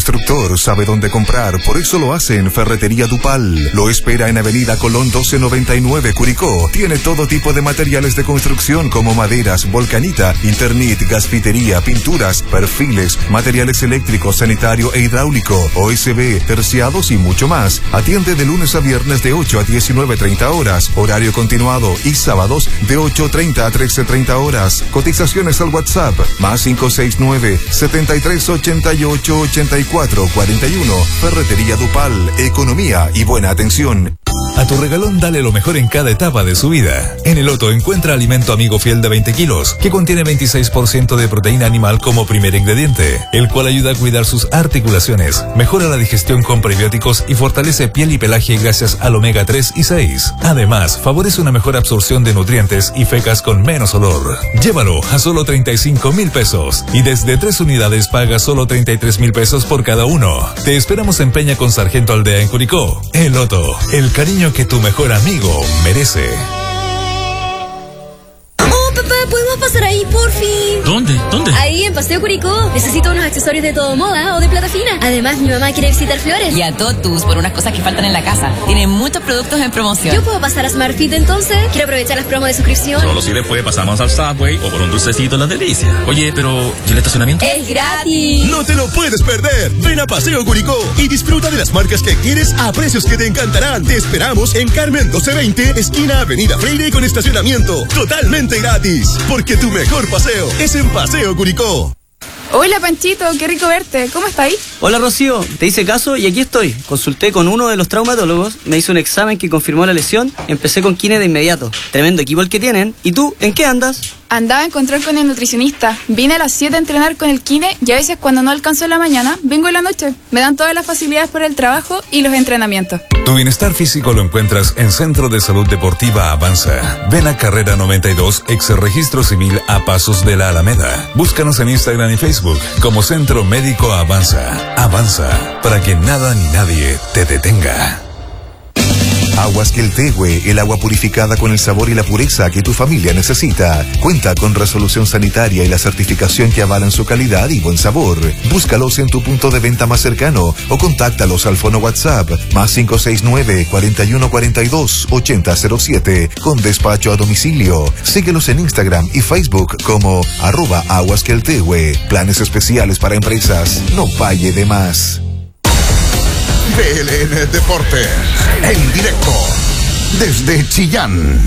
constructor sabe dónde comprar, por eso lo hace en Ferretería Dupal. Lo espera en Avenida Colón 1299, Curicó. Tiene todo tipo de materiales de construcción como maderas, volcanita, Internet, gasfitería, pinturas, perfiles, materiales eléctricos, sanitario e hidráulico, OSB, terciados y mucho más. Atiende de lunes a viernes de 8 a 19:30 horas, horario continuado, y sábados de 8:30 a 13:30 horas. Cotizaciones al WhatsApp, más 569-7388-8441. Ferretería Dupal, economía y buena atención. A tu regalón dale lo mejor en cada etapa de su vida. En el Otto encuentra alimento amigo fiel de 20 kilos, que contiene 26% de proteína animal como primer ingrediente, el cual ayuda a cuidar sus articulaciones, mejora la digestión con prebióticos y fortalece piel y pelaje gracias al omega 3 y 6. Además, favorece una mejor absorción de nutrientes y fecas con menos olor. Llévalo a solo 35,000 pesos y desde 3 unidades paga solo 33,000 pesos por cada uno. Te esperamos en Peña con Sargento Aldea en Curicó. El Otto, el cariño que tu mejor amigo merece. Oh, papá, ¿podemos pasar ahí, por fin? ¿Dónde? Ahí, en Paseo Curicó. Necesito unos accesorios de todo moda o de plata fina. Además, mi mamá quiere visitar Flores. Y a Totus por unas cosas que faltan en la casa. Tienen muchos productos en promoción. ¿Yo puedo pasar a SmartFit entonces? Quiero aprovechar las promos de suscripción. Solo si después pasamos al Subway o por un dulcecito en Las Delicias. Oye, pero ¿y el estacionamiento? ¡Es gratis! ¡No te lo puedes perder! Ven a Paseo Curicó y disfruta de las marcas que quieres a precios que te encantarán. Te esperamos en Carmen 1220, esquina Avenida Freire, con estacionamiento totalmente gratis. Porque tu mejor paseo es en Paseo Curicó. Hola Panchito, qué rico verte. ¿Cómo estáis? Hola Rocío, te hice caso y aquí estoy. Consulté con uno de los traumatólogos, me hizo un examen que confirmó la lesión, empecé con kine de inmediato. Tremendo equipo el que tienen. ¿Y tú, en qué andas? Andaba a encontrar con el nutricionista. Vine a las 7 a entrenar con el kine y a veces cuando no alcanzo en la mañana, vengo en la noche. Me dan todas las facilidades para el trabajo y los entrenamientos. Tu bienestar físico lo encuentras en Centro de Salud Deportiva Avanza. Ven a Carrera 92, ex Registro Civil, a pasos de la Alameda. Búscanos en Instagram y Facebook como Centro Médico Avanza. Avanza, para que nada ni nadie te detenga. Aguas Queltehue, el agua purificada con el sabor y la pureza que tu familia necesita. Cuenta con resolución sanitaria y la certificación que avalan su calidad y buen sabor. Búscalos en tu punto de venta más cercano o contáctalos al fono WhatsApp más 569-4142-8007 con despacho a domicilio. Síguelos en Instagram y Facebook como @aguasqueltehue. Planes especiales para empresas. No pague de más. PLN Deportes, en directo, desde Chillán.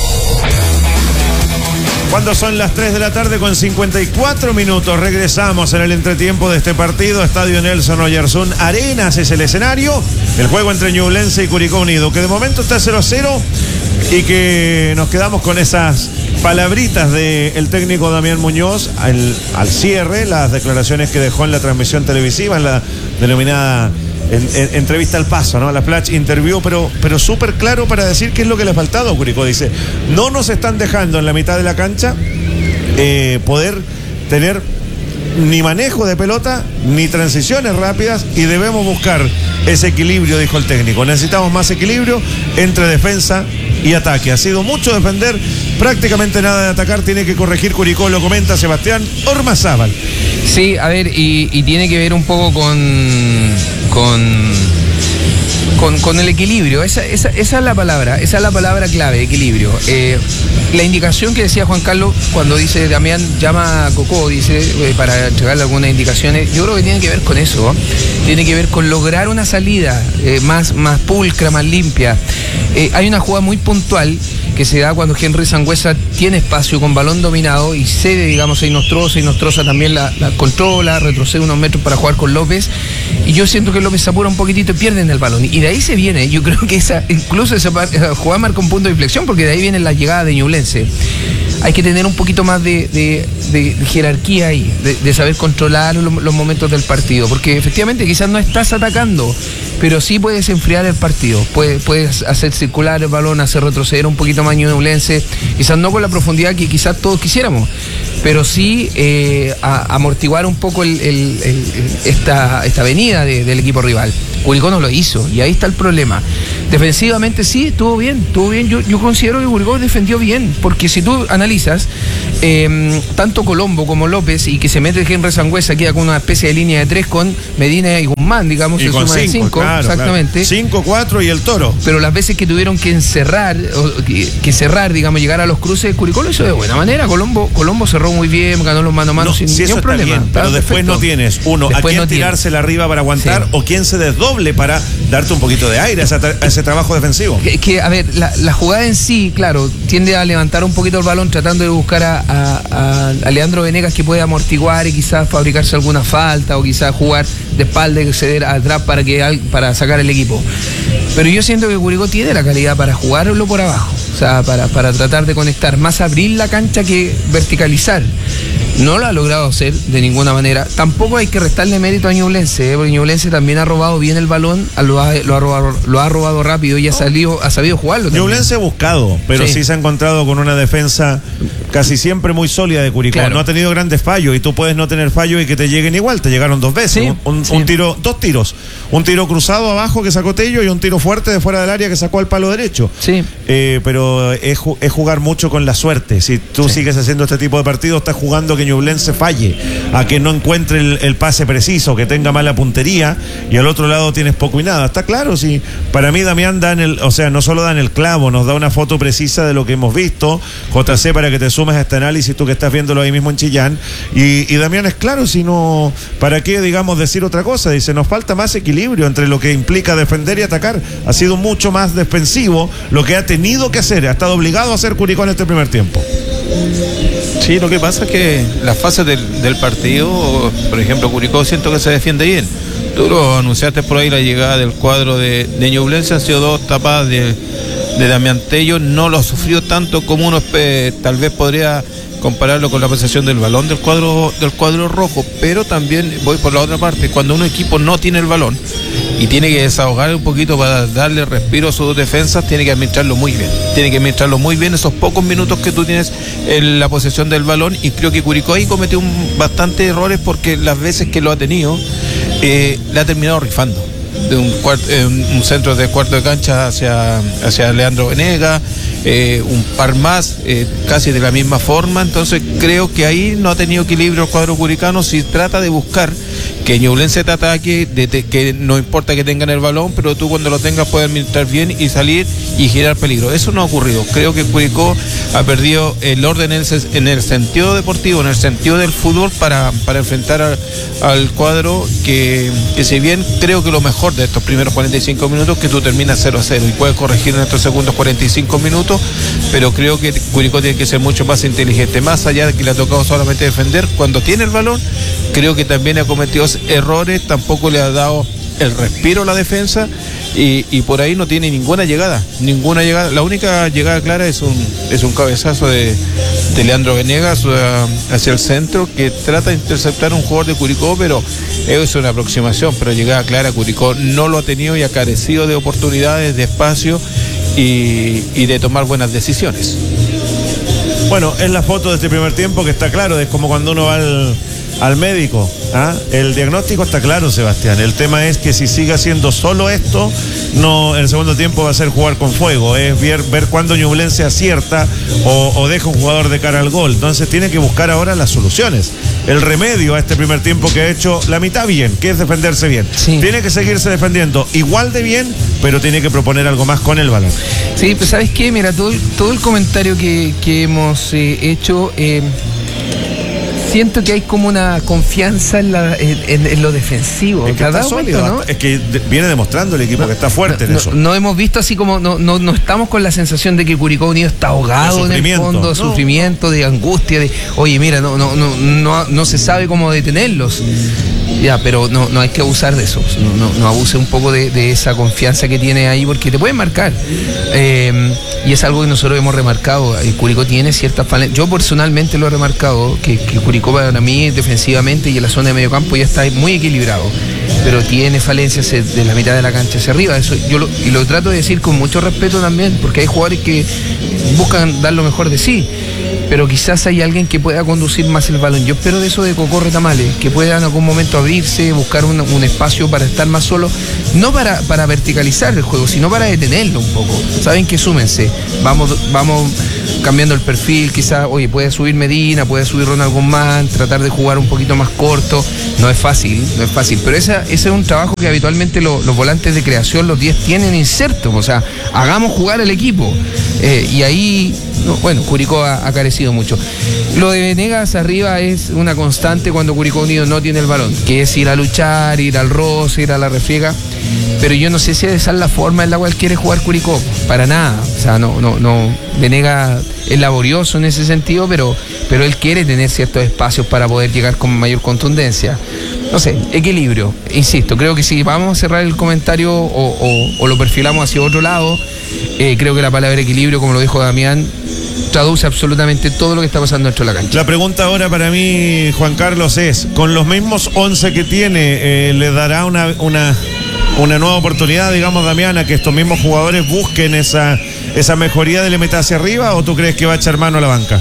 Cuando son las 3 de la tarde con 54 minutos, regresamos en el entretiempo de este partido. Estadio Nelson Oyarzún Arenas es el escenario. El juego entre Ñublense y Curicó Unido, que de momento está 0-0 y que nos quedamos con esas palabritas del técnico Damián Muñoz al cierre, las declaraciones que dejó en la transmisión televisiva, en la denominada entrevista al paso, ¿no? La Flash Interview, pero súper claro para decir qué es lo que le ha faltado a Curicó. Dice, no nos están dejando en la mitad de la cancha poder tener ni manejo de pelota, ni transiciones rápidas, y debemos buscar ese equilibrio, dijo el técnico. Necesitamos más equilibrio entre defensa y ataque. Ha sido mucho defender, prácticamente nada de atacar. Tiene que corregir Curicó, lo comenta Sebastián Ormazábal. Sí, a ver, y tiene que ver un poco con el equilibrio. Esa es la palabra clave, equilibrio. La indicación que decía Juan Carlos cuando dice Damián llama a Cocó, dice, para entregarle algunas indicaciones, yo creo que tiene que ver con eso, ¿no? Tiene que ver con lograr una salida más pulcra, más limpia. Hay una jugada muy puntual que se da cuando Henry Sangüesa tiene espacio con balón dominado y cede, digamos, a Inostroza también la controla, retrocede unos metros para jugar con López, y yo siento que López se apura un poquitito y pierden el balón, y de ahí se viene, yo creo que esa jugada marca un punto de inflexión, porque de ahí viene la llegada de Ñublense. Hay que tener un poquito más de jerarquía ahí, de saber controlar los momentos del partido, porque efectivamente quizás no estás atacando, pero sí puedes enfriar el partido, puedes hacer circular el balón, hacer retroceder un poquito más Ñublense, quizás no con la profundidad que quizás todos quisiéramos, pero sí amortiguar un poco esta venida del equipo rival. Curicó no lo hizo, y ahí está el problema. Defensivamente sí, estuvo bien. Yo considero que Curicó defendió bien, porque si tú analizas, tanto Colombo como López, y que se mete Henry Sangüesa, queda con una especie de línea de 3 con Medina y Guzmán Guzmán, digamos, y se con suma de 5, claro, exactamente. 5, 4 y el Toro. Pero las veces que tuvieron que encerrar, que cerrar, digamos, llegar a los cruces, Curicó lo hizo de buena manera. Colombo cerró muy bien, ganó los mano a mano sin ningún problema. Bien, pero después no tienes, uno, después a quién tirársela arriba para aguantar, o quién se desdoble para darte un poquito de aire a ese trabajo defensivo. A ver, la jugada en sí, claro, tiende a levantar un poquito el balón tratando de buscar a Leandro Venegas, que puede amortiguar y quizás fabricarse alguna falta, o quizás jugar de espalda y ceder atrás para sacar el equipo. Pero yo siento que Curicó tiene la calidad para jugarlo por abajo, o sea, para tratar de conectar, más abrir la cancha que verticalizar. No lo ha logrado hacer de ninguna manera. Tampoco hay que restarle mérito a Ñublense, porque Ñublense también ha robado bien el balón, lo ha robado rápido y ha sabido jugarlo. Ñublense ha buscado, pero sí se ha encontrado con una defensa casi siempre muy sólida de Curicó. Claro. No ha tenido grandes fallos, y tú puedes no tener fallos y que te lleguen igual. Te llegaron 2 veces. Dos tiros. Un tiro cruzado abajo que sacó Tello y un tiro fuerte de fuera del área que sacó al palo derecho. Sí. Pero es jugar mucho con la suerte. Si tú sigues haciendo este tipo de partidos, estás jugando que Ñublense falle, a que no encuentre el pase preciso, que tenga mala puntería, y al otro lado tienes poco y nada. Está claro, sí. Para mí Damián no solo da en el clavo, nos da una foto precisa de lo que hemos visto. JC, para que te sumes a este análisis, tú que estás viéndolo ahí mismo en Chillán, y Damián es claro, si no, ¿para qué, digamos, decir otra cosa? Dice, nos falta más equilibrio entre lo que implica defender y atacar. Ha sido mucho más defensivo lo que ha tenido que hacer, ha estado obligado a hacer Curicó en este primer tiempo. Sí, lo que pasa es que las fases del partido, por ejemplo, Curicó siento que se defiende bien. Tú lo anunciaste por ahí, la llegada del cuadro de Ñublense, han sido 2 tapadas de Damián Tello. No lo ha sufrido tanto como uno tal vez podría compararlo con la posesión del balón del cuadro rojo, pero también voy por la otra parte. Cuando un equipo no tiene el balón y tiene que desahogar un poquito para darle respiro a sus defensas, tiene que administrarlo muy bien esos pocos minutos que tú tienes en la posesión del balón, y creo que Curicó ahí cometió bastantes errores, porque las veces que lo ha tenido le ha terminado rifando de un centro de cuarto de cancha hacia Leandro Venegas, un par más, casi de la misma forma. Entonces creo que ahí no ha tenido equilibrio el cuadro curicano. Si trata de buscar que Ñublense te ataque, que no importa que tengan el balón, pero tú cuando lo tengas puedes administrar bien y salir y girar peligro. Eso no ha ocurrido. Creo que Curicó ha perdido el orden en el sentido deportivo, en el sentido del fútbol, para enfrentar al cuadro que si bien creo que lo mejor de estos primeros 45 minutos que tú terminas 0-0 y puedes corregir en estos segundos 45 minutos, pero creo que Curicó tiene que ser mucho más inteligente, más allá de que le ha tocado solamente defender. Cuando tiene el balón, creo que también ha cometido errores, tampoco le ha dado el respiro a la defensa, y por ahí no tiene ninguna llegada. La única llegada clara es un cabezazo de Leandro Venegas hacia el centro, que trata de interceptar un jugador de Curicó, pero es una aproximación, pero llegada clara Curicó no lo ha tenido y ha carecido de oportunidades, de espacio y de tomar buenas decisiones. Bueno, es la foto de este primer tiempo que está claro, es como cuando uno va al médico, el diagnóstico está claro, Sebastián. El tema es que si sigue haciendo solo esto, no, el segundo tiempo va a ser jugar con fuego, es ver cuándo Ñublense acierta o deja un jugador de cara al gol. Entonces tiene que buscar ahora las soluciones, el remedio a este primer tiempo que ha hecho la mitad bien, que es defenderse bien. Sí. Tiene que seguirse defendiendo igual de bien, pero tiene que proponer algo más con el balón. Sí, pues ¿sabes qué? Mira, todo el comentario que hemos hecho, siento que hay como una confianza en lo defensivo. Es que está sólido, ¿no? Es que viene demostrando el equipo que está fuerte en eso. No hemos visto así como, no estamos con la sensación de que Curicó Unido está ahogado en el fondo, de sufrimiento, de angustia, de oye, mira, no se sabe cómo detenerlos. Ya, pero no hay que abusar de eso. No abuse un poco de esa confianza que tiene ahí, porque te pueden marcar. Y es algo que nosotros hemos remarcado. Curicó tiene ciertas falencias. Yo personalmente lo he remarcado, que Curicó para mí defensivamente y en la zona de medio campo ya está muy equilibrado, pero tiene falencias de la mitad de la cancha hacia arriba. Eso y lo trato de decir con mucho respeto también, porque hay jugadores que buscan dar lo mejor de sí. pero quizás hay alguien que pueda conducir más el balón. Yo espero de eso de Cocó Retamales, que pueda en algún momento abrirse, buscar un espacio para estar más solo, no para verticalizar el juego, sino para detenerlo un poco. Saben que súmense, vamos cambiando el perfil, quizás, oye, puede subir Medina, puede subir Ronald Guzmán, tratar de jugar un poquito más corto. No es fácil, pero ese es un trabajo que habitualmente los volantes de creación, los 10, tienen inserto. O sea, hagamos jugar el equipo. Y ahí, bueno, Curicó ha carecido mucho. Lo de Venegas arriba es una constante cuando Curicó Unido no tiene el balón, que es ir a luchar, ir al roce, ir a la refriega. Pero yo no sé si esa es la forma en la cual quiere jugar Curicó. Para nada. O sea, no. Venegas es laborioso en ese sentido, pero él quiere tener ciertos espacios para poder llegar con mayor contundencia. No sé, equilibrio. Insisto, creo que si vamos a cerrar el comentario o lo perfilamos hacia otro lado, creo que la palabra equilibrio, como lo dijo Damián, traduce absolutamente todo lo que está pasando dentro de la cancha. La pregunta ahora para mí, Juan Carlos, es, con los mismos 11 que tiene, ¿le dará una nueva oportunidad, digamos, Damián, a que estos mismos jugadores busquen esa mejoría de la meta hacia arriba, o tú crees que va a echar mano a la banca?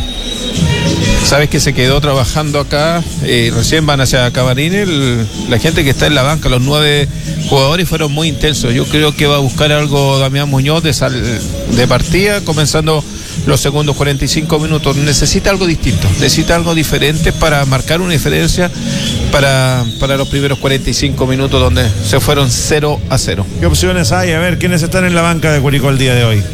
Sabes que se quedó trabajando acá, recién van hacia Camarín, la gente que está en la banca, los 9 jugadores fueron muy intensos. Yo creo que va a buscar algo Damián Muñoz de partida, comenzando los segundos 45 minutos. Necesita algo distinto, necesita algo diferente para marcar una diferencia para los primeros 45 minutos donde se fueron 0-0. ¿Qué opciones hay? A ver, ¿quiénes están en la banca de Curicó el día de hoy?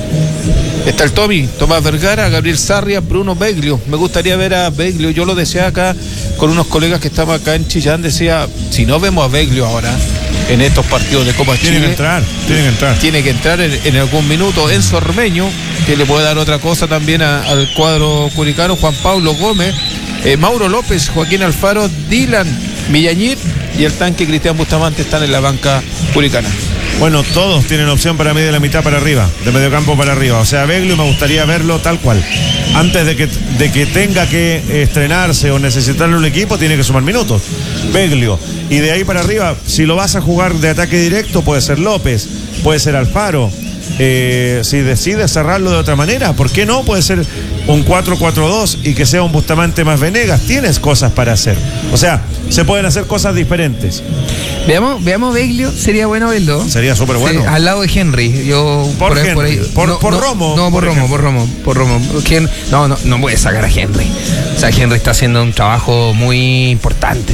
Está el Tomás Vergara, Gabriel Sarria, Bruno Beglio. Me gustaría ver a Beglio. Yo lo decía acá con unos colegas que estaban acá en Chillán. Decía, si no vemos a Beglio ahora en estos partidos de Copa Chile, tiene que entrar en algún minuto. Enzo Ormeño, que le puede dar otra cosa también al cuadro curicano. Juan Pablo Gómez, Mauro López, Joaquín Alfaro, Dylan Villañir y el tanque Cristian Bustamante están en la banca curicana. Bueno, todos tienen opción para mí de la mitad para arriba, de mediocampo para arriba. O sea, Beglio me gustaría verlo tal cual. Antes de que tenga que estrenarse o necesitarle un equipo, tiene que sumar minutos. Beglio. Y de ahí para arriba, si lo vas a jugar de ataque directo, puede ser López, puede ser Alfaro. Si decides cerrarlo de otra manera, ¿por qué no? Puede ser un 4-4-2 y que sea un Bustamante más Venegas. Tienes cosas para hacer. O sea, se pueden hacer cosas diferentes. Veamos Beglio, sería bueno verlo. Sería súper bueno. Al lado de Henry. Por Romo. No, por Romo. No puede sacar a Henry. O sea, Henry está haciendo un trabajo muy importante.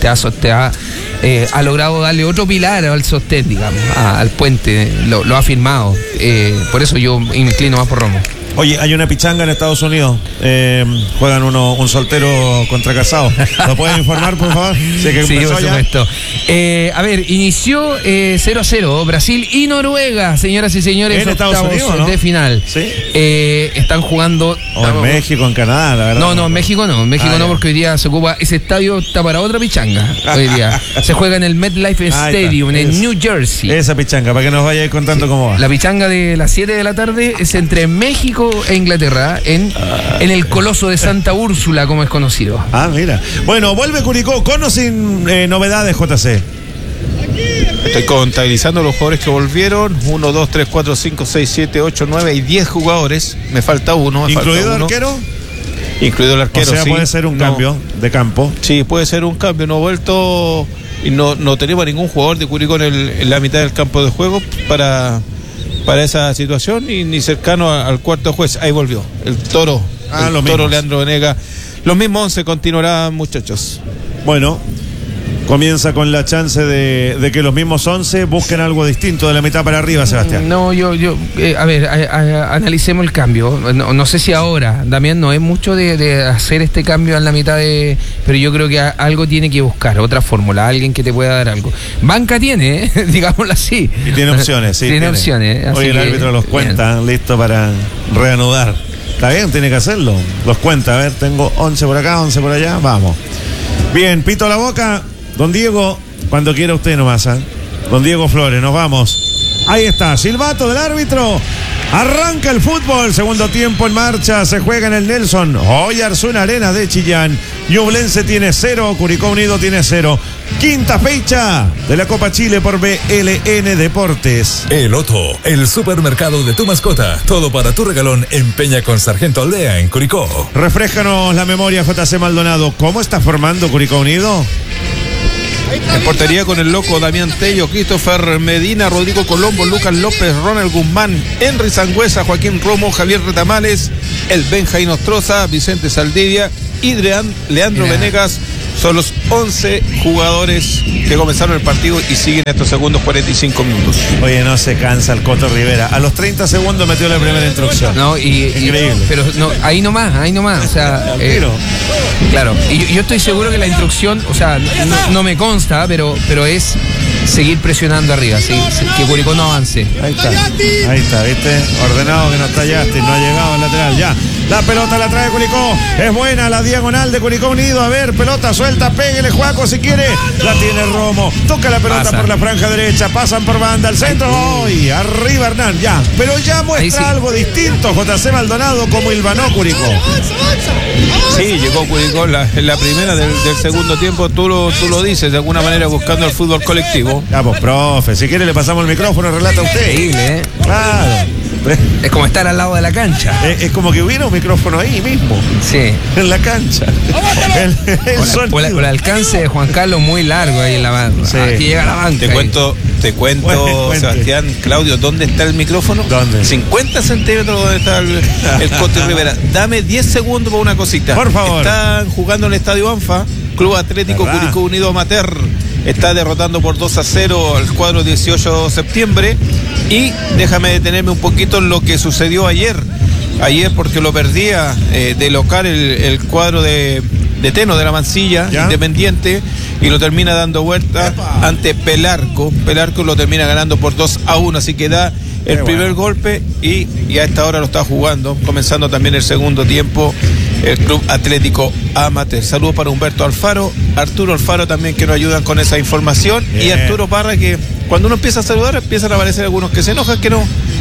Ha logrado darle otro pilar al sostén, digamos, al puente. Lo ha firmado. Por eso yo me inclino más por Romo. Oye, hay una pichanga en Estados Unidos. Juegan un soltero contra casado. ¿Lo pueden informar, por favor? Sí, por supuesto. A ver, inició 0-0 Brasil y Noruega, señoras y señores. En Estados Unidos, ¿no? De final. Sí. Están jugando. En México, en Canadá, la verdad. No, en México no. En México no, porque hoy día se ocupa. Ese estadio está para otra pichanga. Hoy día. Se juega en el MetLife Stadium, en New Jersey. Esa pichanga, para que nos vaya contando cómo va. La pichanga de las 7 de la tarde es entre México e Inglaterra, en el Coloso de Santa Úrsula, como es conocido. Mira. Bueno, vuelve Curicó, con o sin novedades, JC. Estoy contabilizando los jugadores que volvieron. 1, 2, 3, 4, 5, 6, 7, 8, 9 y 10 jugadores. Me falta uno. ¿Incluido el arquero? Incluido el arquero, o sea, sí. Puede ser un cambio de campo. Sí, puede ser un cambio. No ha vuelto y no tenemos ningún jugador de Curicó en la mitad del campo de juego para esa situación, y ni cercano al cuarto juez. Ahí volvió el Toro, Leandro Venegas. Los mismos 11 continuarán, muchachos. Bueno, comienza con la chance de que los mismos 11 busquen algo distinto de la mitad para arriba, Sebastián. No, a ver, analicemos el cambio. No sé si ahora, Damián, no es mucho de hacer este cambio en la mitad pero yo creo que algo tiene que buscar, otra fórmula, alguien que te pueda dar algo. Banca tiene, digámoslo así. Y tiene opciones, sí. Tiene opciones. Hoy el árbitro los cuenta, listo para reanudar. Está bien, tiene que hacerlo. Los cuenta, a ver, tengo 11 por acá, 11 por allá, vamos. Bien, pito a la boca. Don Diego, cuando quiera usted nomás, ¿eh? Don Diego Flores, nos vamos. Ahí está, silbato del árbitro. Arranca el fútbol, segundo tiempo en marcha. Se juega en el Nelson Oyarzún Arena de Chillán. Ñublense tiene 0, Curicó Unido tiene 0. quinta fecha de la Copa Chile por BLN Deportes. El Otto, el supermercado de tu mascota. Todo para tu regalón en Peña con Sargento Aldea en Curicó. Refréjanos la memoria, JC Maldonado. ¿Cómo está formando Curicó Unido? En portería con el loco Damián Tello, Christopher Medina, Rodrigo Colombo, Lucas López, Ronald Guzmán, Henry Sangüesa, Joaquín Romo, Javier Retamales, el Benjaín Ostroza, Vicente Saldivia y Leandro Venegas. Son los 11 jugadores que comenzaron el partido y siguen estos segundos 45 minutos. Oye, no se cansa el Coto Rivera. A los 30 segundos metió la primera instrucción. No, increíble. Pero no, ahí nomás. O sea, claro. Y yo estoy seguro que la instrucción, o sea, no me consta, pero es seguir presionando arriba, ¿sí? Que Curicó no avance. Ahí está, ¿viste? Ordenado que no está Justin, no ha llegado al lateral, ya. La pelota la trae Curicó, es buena la diagonal de Curicó Unido, a ver, pelota suelta, pégale Juaco si quiere, la tiene Romo, toca la pelota por la franja derecha, pasan por banda, al centro, y arriba Hernán, ya, pero ya muestra algo distinto JC Maldonado como hilvanó Curicó. Sí, llegó Curicó en la primera del segundo tiempo, tú lo dices, de alguna manera buscando el fútbol colectivo. Ya, pues, profe, si quiere le pasamos el micrófono, relata usted. Increíble, Claro. Es como estar al lado de la cancha. Es como que hubiera un micrófono ahí mismo. Sí. En la cancha. Por el alcance de Juan Carlos muy largo ahí en la banca. Sí. Aquí llega la banca. Te cuento, Sebastián, Claudio, ¿dónde está el micrófono? ¿Dónde? 50 centímetros donde está el Coto Rivera. Dame 10 segundos para una cosita. Por favor. Están jugando en el Estadio ANFA, Club Atlético Curicó Unido Amateur. Está derrotando por 2-0 al cuadro 18 de septiembre. Y déjame detenerme un poquito en lo que sucedió ayer. Ayer porque lo perdía de local el cuadro de Teno de la Mansilla, Independiente, y lo termina dando vuelta ante Pelarco. Pelarco lo termina ganando por 2-1, así que da el primer golpe y a esta hora lo está jugando, comenzando también el segundo tiempo el Club Atlético Amateur. Saludos para Humberto Alfaro, Arturo Alfaro también, que nos ayudan con esa información, y Arturo Parra, que cuando uno empieza a saludar empiezan a aparecer algunos que se enojan que no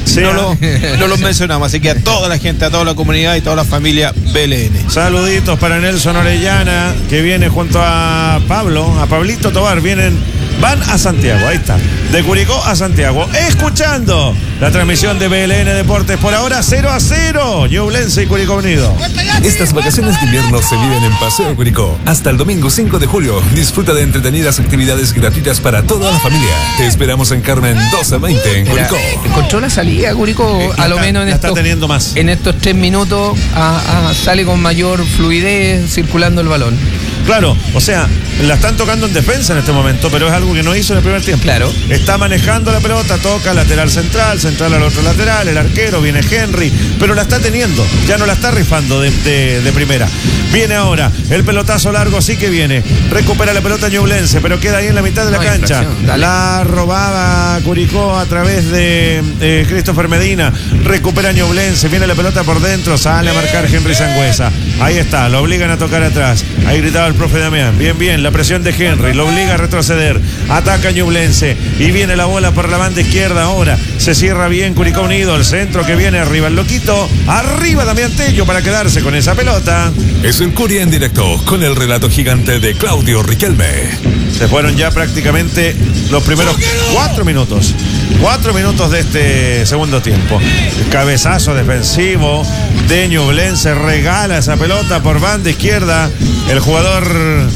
los mencionamos, así que a toda la gente, a toda la comunidad y toda la familia BLN. Saluditos para Nelson Orellana, que viene junto a Pablito Tobar, van a Santiago, ahí está, de Curicó a Santiago, escuchando la transmisión de BLN Deportes, por ahora 0-0, Ñublense y Curicó Unido. Estas vacaciones de invierno se viven en Paseo Curicó. Hasta el domingo 5 de julio, disfruta de entretenidas actividades gratuitas para toda la familia. Te esperamos en Carmen 1220 en Curicó. Encontró la salida Curicó, a lo menos en estos 3 minutos sale con mayor fluidez circulando el balón. Claro, o sea, la están tocando en defensa en este momento, pero es algo que no hizo en el primer tiempo. Claro. Está manejando la pelota, toca lateral central al otro lateral, el arquero, viene Henry, pero la está teniendo, ya no la está rifando de primera. Viene ahora, el pelotazo largo sí que viene, recupera la pelota Ñublense, pero queda ahí en la mitad de la cancha. La robaba Curicó a través de Christopher Medina, recupera Ñublense, viene la pelota por dentro, sale a marcar Henry Sangüesa. Ahí está, lo obligan a tocar atrás. Ahí gritaba el profe Damián. Bien, la presión de Henry, lo obliga a retroceder. Ataca Ñublense y viene la bola por la banda izquierda ahora. Se cierra bien Curicó Unido, el centro que viene arriba el loquito. Arriba Damián Tello para quedarse con esa pelota. Es el Curia en directo con el relato gigante de Claudio Riquelme. Se fueron ya prácticamente los primeros 4 minutos. 4 minutos de este segundo tiempo. El cabezazo defensivo de Ñublense, regala esa pelota por banda izquierda. El jugador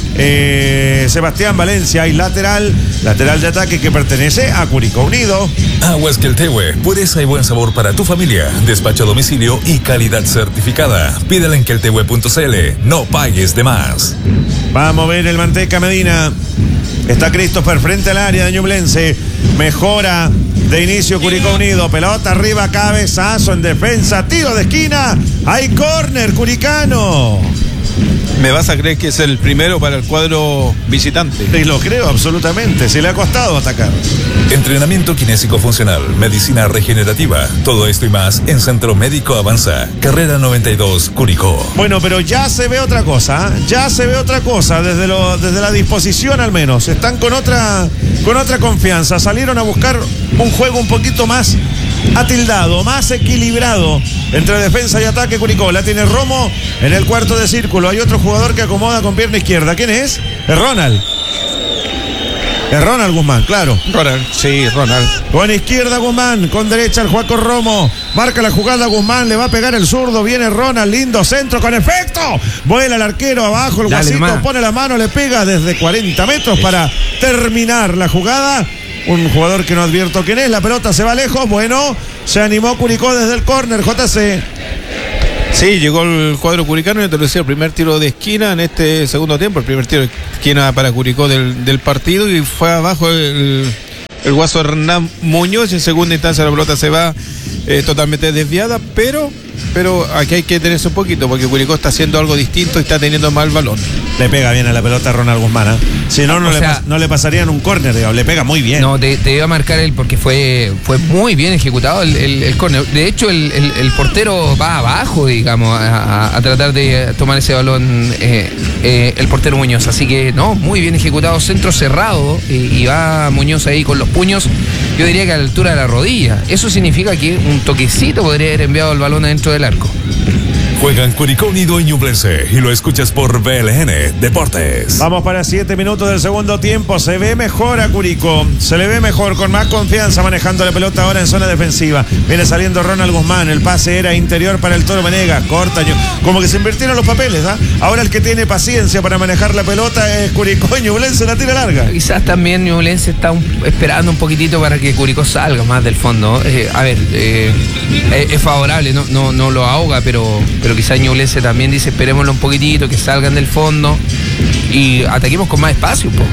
Sebastián Valencia, y lateral de ataque que pertenece a Curicó Unido. Aguas Queltehue, pureza y buen sabor para tu familia. Despacho a domicilio y calidad certificada. Pídela en queltehue.cl. No pagues de más. Vamos a ver el Manteca Medina. Está Christopher frente al área de Ñublense. Mejora de inicio Curicó Unido. Pelota arriba, cabezazo en defensa. Tiro de esquina. Hay córner curicano. ¿Me vas a creer que es el primero para el cuadro visitante? Sí, lo creo, absolutamente. Se le ha costado atacar. Entrenamiento kinésico funcional, medicina regenerativa. Todo esto y más en Centro Médico Avanza. Carrera 92, Curicó. Bueno, pero ya se ve otra cosa. Ya se ve otra cosa desde la disposición al menos. Están con otra confianza. Salieron a buscar un juego un poquito más atildado, más equilibrado entre defensa y ataque. Curicó la tiene Romo en el cuarto de círculo. Hay otro jugador que acomoda con pierna izquierda. ¿Quién es? Es Ronald. Es Ronald Guzmán, claro. Ronald. Con izquierda Guzmán, con derecha el Juaco Romo. Marca la jugada Guzmán, le va a pegar el zurdo. Viene Ronald, lindo centro con efecto. Vuela el arquero abajo, el Guasito pone la mano, le pega desde 40 metros para terminar la jugada. Un jugador que no advierto quién es, la pelota se va lejos. Bueno, se animó Curicó desde el córner, JC. Sí, llegó el cuadro curicano y te lo decía, el primer tiro de esquina en este segundo tiempo, el primer tiro de esquina para Curicó del partido, y fue abajo el Guaso Hernán Muñoz. En segunda instancia la pelota se va totalmente desviada, pero aquí hay que tenerse un poquito, porque Curicó está haciendo algo distinto y está teniendo mal balón. Le pega bien a la pelota a Ronald Guzmán, ¿eh? Si no, no le pasarían un córner, digamos. Le pega muy bien. No, te iba a marcar él porque fue muy bien ejecutado el córner. De hecho, el portero va abajo, digamos, a tratar de tomar ese balón el portero Muñoz. Así que, no, muy bien ejecutado, centro cerrado, y va Muñoz ahí con los puños, yo diría que a la altura de la rodilla. Eso significa que un toquecito podría haber enviado el balón adentro del arco. Juegan Curicó Unido y Ñublense y lo escuchas por BLN Deportes. Vamos para 7 minutos del segundo tiempo. Se ve mejor a Curicó. Se le ve mejor, con más confianza, manejando la pelota ahora en zona defensiva. Viene saliendo Ronald Guzmán. El pase era interior para el Toro Venegas. Corta, como que se invirtieron los papeles, ¿ah? Ahora el que tiene paciencia para manejar la pelota es Curicó, y Ñublense la tira larga. Quizás también Ñublense está esperando un poquitito para que Curicó salga más del fondo. Es favorable, no lo ahoga, pero quizás Ñublense también dice, esperémoslo un poquitito, que salgan del fondo y ataquemos con más espacio, po.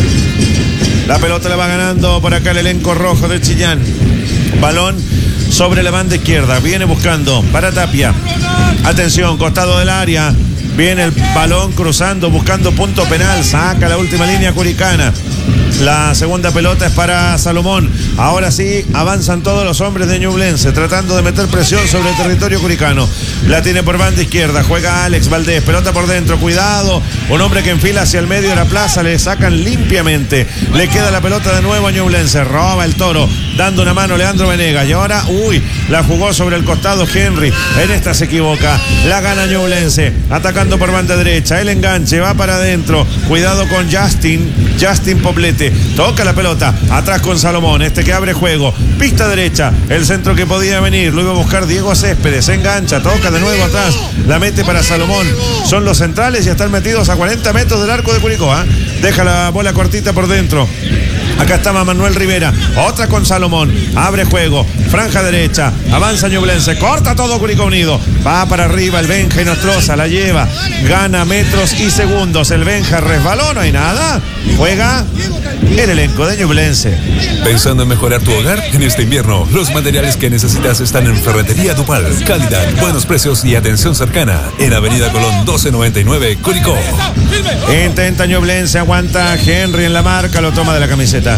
La pelota la va ganando por acá el elenco rojo de Chillán. Balón sobre la banda izquierda, viene buscando para Tapia. Atención, costado del área. Viene el balón cruzando, buscando punto penal. Saca la última línea curicana. La segunda pelota es para Salomón. Ahora sí, avanzan todos los hombres de Ñublense, tratando de meter presión sobre el territorio curicano. La tiene por banda izquierda, juega Alex Valdés, pelota por dentro, cuidado. Un hombre que enfila hacia el medio de la plaza, le sacan limpiamente. Le queda la pelota de nuevo a Ñublense, roba el Toro, dando una mano Leandro Venegas. Y ahora, la jugó sobre el costado Henry. En esta se equivoca, la gana Ñublense, atacando por banda derecha. El enganche va para adentro, cuidado con Justin Poblete. Toca la pelota, atrás con Salomón, que abre juego, pista derecha, el centro que podía venir, lo iba a buscar Diego Céspedes, se engancha, toca de nuevo atrás, la mete para Salomón. Son los centrales y están metidos a 40 metros del arco de Curicó, ¿eh? Deja la bola cortita por dentro. Acá está Manuel Rivera, otra con Salomón, abre juego, franja derecha, avanza Ñublense, corta todo Curicó Unido, va para arriba el Benja y Nostroza, la lleva, gana metros y segundos, el Benja resbaló, no hay nada, juega el elenco de Ñublense. Pensando en mejorar tu hogar en este invierno, los materiales que necesitas están en Ferretería Dupal. Calidad, buenos precios y atención cercana en Avenida Colón 1299, Curicó. Intenta Ñublense, aguanta Henry en la marca, lo toma de la camiseta.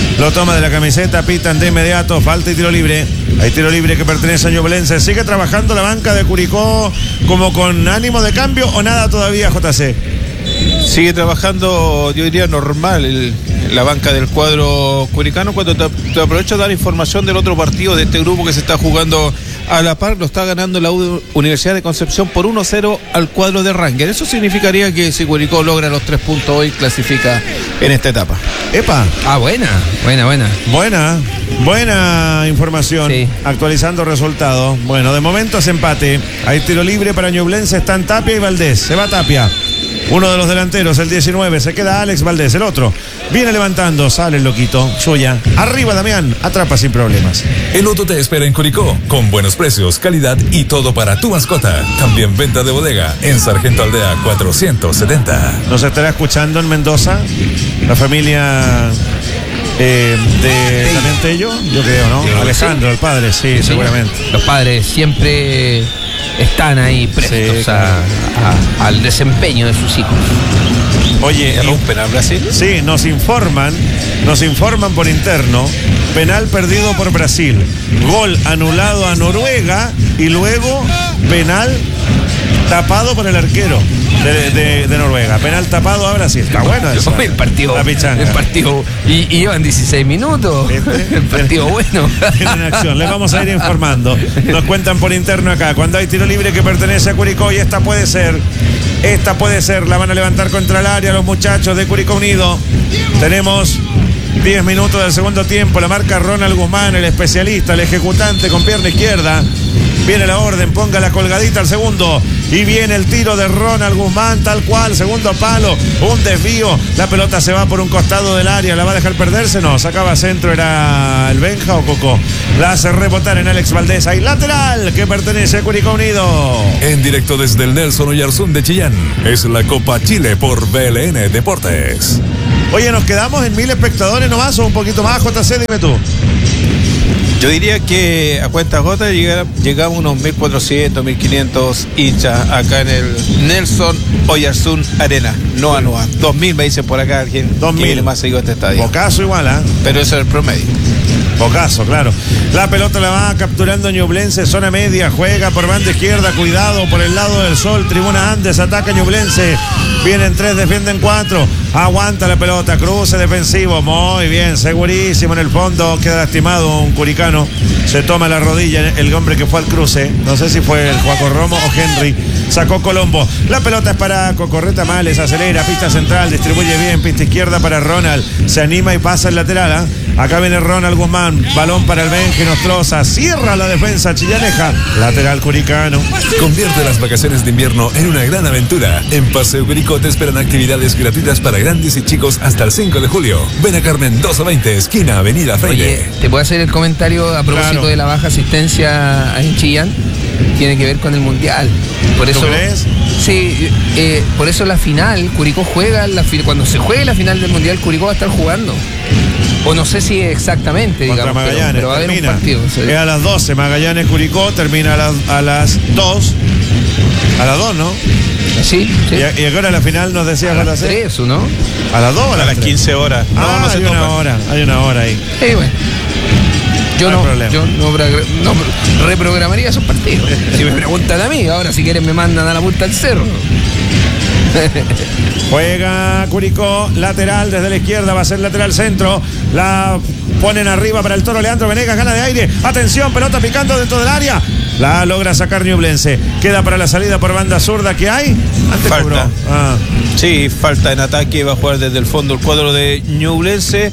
Pitan de inmediato, falta y tiro libre. Hay tiro libre que pertenece a Ñublense. Sigue trabajando la banca de Curicó como con ánimo de cambio o nada todavía, JC. Sigue trabajando, yo diría, normal la banca del cuadro curicano. Cuando te aprovecho de dar información del otro partido de este grupo que se está jugando a la par, lo está ganando la Universidad de Concepción por 1-0 al cuadro de Ranger. Eso significaría que si Curicó logra los 3 puntos hoy, clasifica en esta etapa. ¡Epa! Buena información. Sí. Actualizando resultados. Bueno, de momento es empate. Hay tiro libre para Ñublense, están Tapia y Valdés. Se va Tapia. Uno de los delanteros, el 19, se queda Alex Valdés, el otro viene levantando, sale el loquito, suya, arriba Damián, atrapa sin problemas. El Loto te espera en Curicó, con buenos precios, calidad y todo para tu mascota. También venta de bodega en Sargento Aldea 470. ¿Nos estará escuchando en Mendoza la familia de Damián Tello? Yo creo, ¿no? Alejandro, el padre, sí, seguramente. Los padres siempre están ahí prestos al desempeño de sus hijos. Oye, ¿rompen a Brasil? Sí, nos informan por interno, penal perdido por Brasil, gol anulado a Noruega y luego penal tapado por el arquero de Noruega. Penal tapado a Brasil. Está bueno eso. El partido. Y llevan 16 minutos. El partido bueno. En acción. Les vamos a ir informando. Nos cuentan por interno acá. Cuando hay tiro libre que pertenece a Curicó, y esta puede ser Esta puede ser, la van a levantar contra el área los muchachos de Curicó Unido. Tenemos 10 minutos del segundo tiempo, la marca Ronald Guzmán, el especialista, el ejecutante con pierna izquierda. Viene la orden, ponga la colgadita al segundo. Y viene el tiro de Ronald Guzmán, tal cual, segundo palo, un desvío. La pelota se va por un costado del área, ¿la va a dejar perderse? No, sacaba centro, ¿era el Benja o Coco? La hace rebotar en Alex Valdés. Hay lateral que pertenece a Curicó Unido. En directo desde el Nelson Oyarzún de Chillán, es la Copa Chile por BLN Deportes. Oye, ¿nos quedamos en 1000 espectadores nomás o un poquito más, JC? Dime tú. Yo diría que a cuenta gota llegamos a unos 1.400, 1.500 hinchas acá en el Nelson Oyarzún Arena. No, 2.000 me dicen por acá alguien. 2.000. Viene más seguido a este estadio. Bocazo igual, ¿ah? Pero eso es el promedio. Bocazo, claro. La pelota la va capturando Ñublense, zona media, juega por banda izquierda, cuidado por el lado del sol, Tribuna Andes, ataca Ñublense. Vienen 3, defienden 4. Aguanta la pelota, cruce defensivo. Muy bien, segurísimo en el fondo. Queda lastimado un curicano. Se toma la rodilla el hombre que fue al cruce. No sé si fue el Juaco Romo o Henry. Sacó Colombo. La pelota es para Cocorreta Males. Acelera, pista central, distribuye bien. Pista izquierda para Ronald. Se anima y pasa el lateral. Acá viene Ronald Guzmán. Balón para el Benji Nostroza. Cierra la defensa chillaneja. Lateral curicano. Convierte las vacaciones de invierno en una gran aventura. En Paseo Curicó te esperan actividades gratuitas para grandes y chicos hasta el 5 de julio. Ven a Carmen 220, esquina Avenida Freire. Oye, ¿te puedo hacer el comentario a propósito de la baja asistencia en Chillán? Tiene que ver con el Mundial. Por eso, ¿tú crees? Sí, por eso la final, Curicó juega, cuando se juegue la final del Mundial, Curicó va a estar jugando. O no sé si exactamente, contra digamos, Magallanes, pero va a haber un partido. ¿Sí? Es a las 12, Magallanes Curicó, termina a las 2. A las 2, ¿no? Sí, sí. ¿Y a qué hora la final nos decías? A las 3, ¿no? ¿A las 2 o a las 15 horas? No, no, hay una hora ahí. Sí, bueno. Yo no reprogramaría esos partidos. Si me preguntan a mí, ahora si quieren me mandan a la punta del cerro. Juega Curicó, lateral desde la izquierda, va a ser lateral centro. La ponen arriba para el Toro Leandro Venegas, gana de aire. Atención, pelota picando dentro del área. La logra sacar Ñublense. Queda para la salida por banda zurda. ¿Qué hay? Antes falta. Sí, falta en ataque. Va a jugar desde el fondo el cuadro de Ñublense.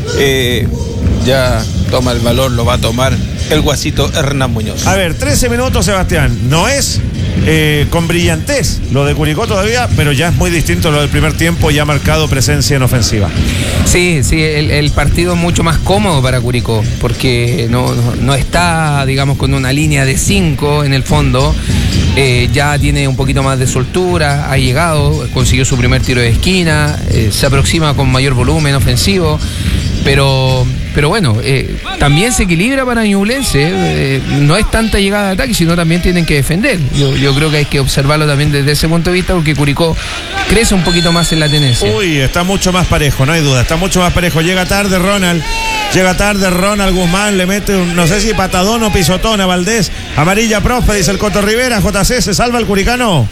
Ya toma el balón, lo va a tomar el guasito Hernán Muñoz. A ver, 13 minutos, Sebastián. No es con brillantez lo de Curicó todavía, pero ya es muy distinto lo del primer tiempo y ha marcado presencia en ofensiva. Sí, el partido es mucho más cómodo para Curicó, porque no está, digamos, con una línea de 5 en el fondo. Ya tiene un poquito más de soltura, ha llegado, consiguió su primer tiro de esquina, se aproxima con mayor volumen ofensivo. Pero bueno, también se equilibra para Ñublense. No es tanta llegada de ataque, sino también tienen que defender. Yo creo que hay que observarlo también desde ese punto de vista, porque Curicó crece un poquito más en la tenencia. Uy, está mucho más parejo, no hay duda, está mucho más parejo. Llega tarde Ronald Guzmán, le mete no sé si patadón o pisotón a Valdés. Amarilla profe, dice el Coto Rivera. JC, ¿se salva el curicano?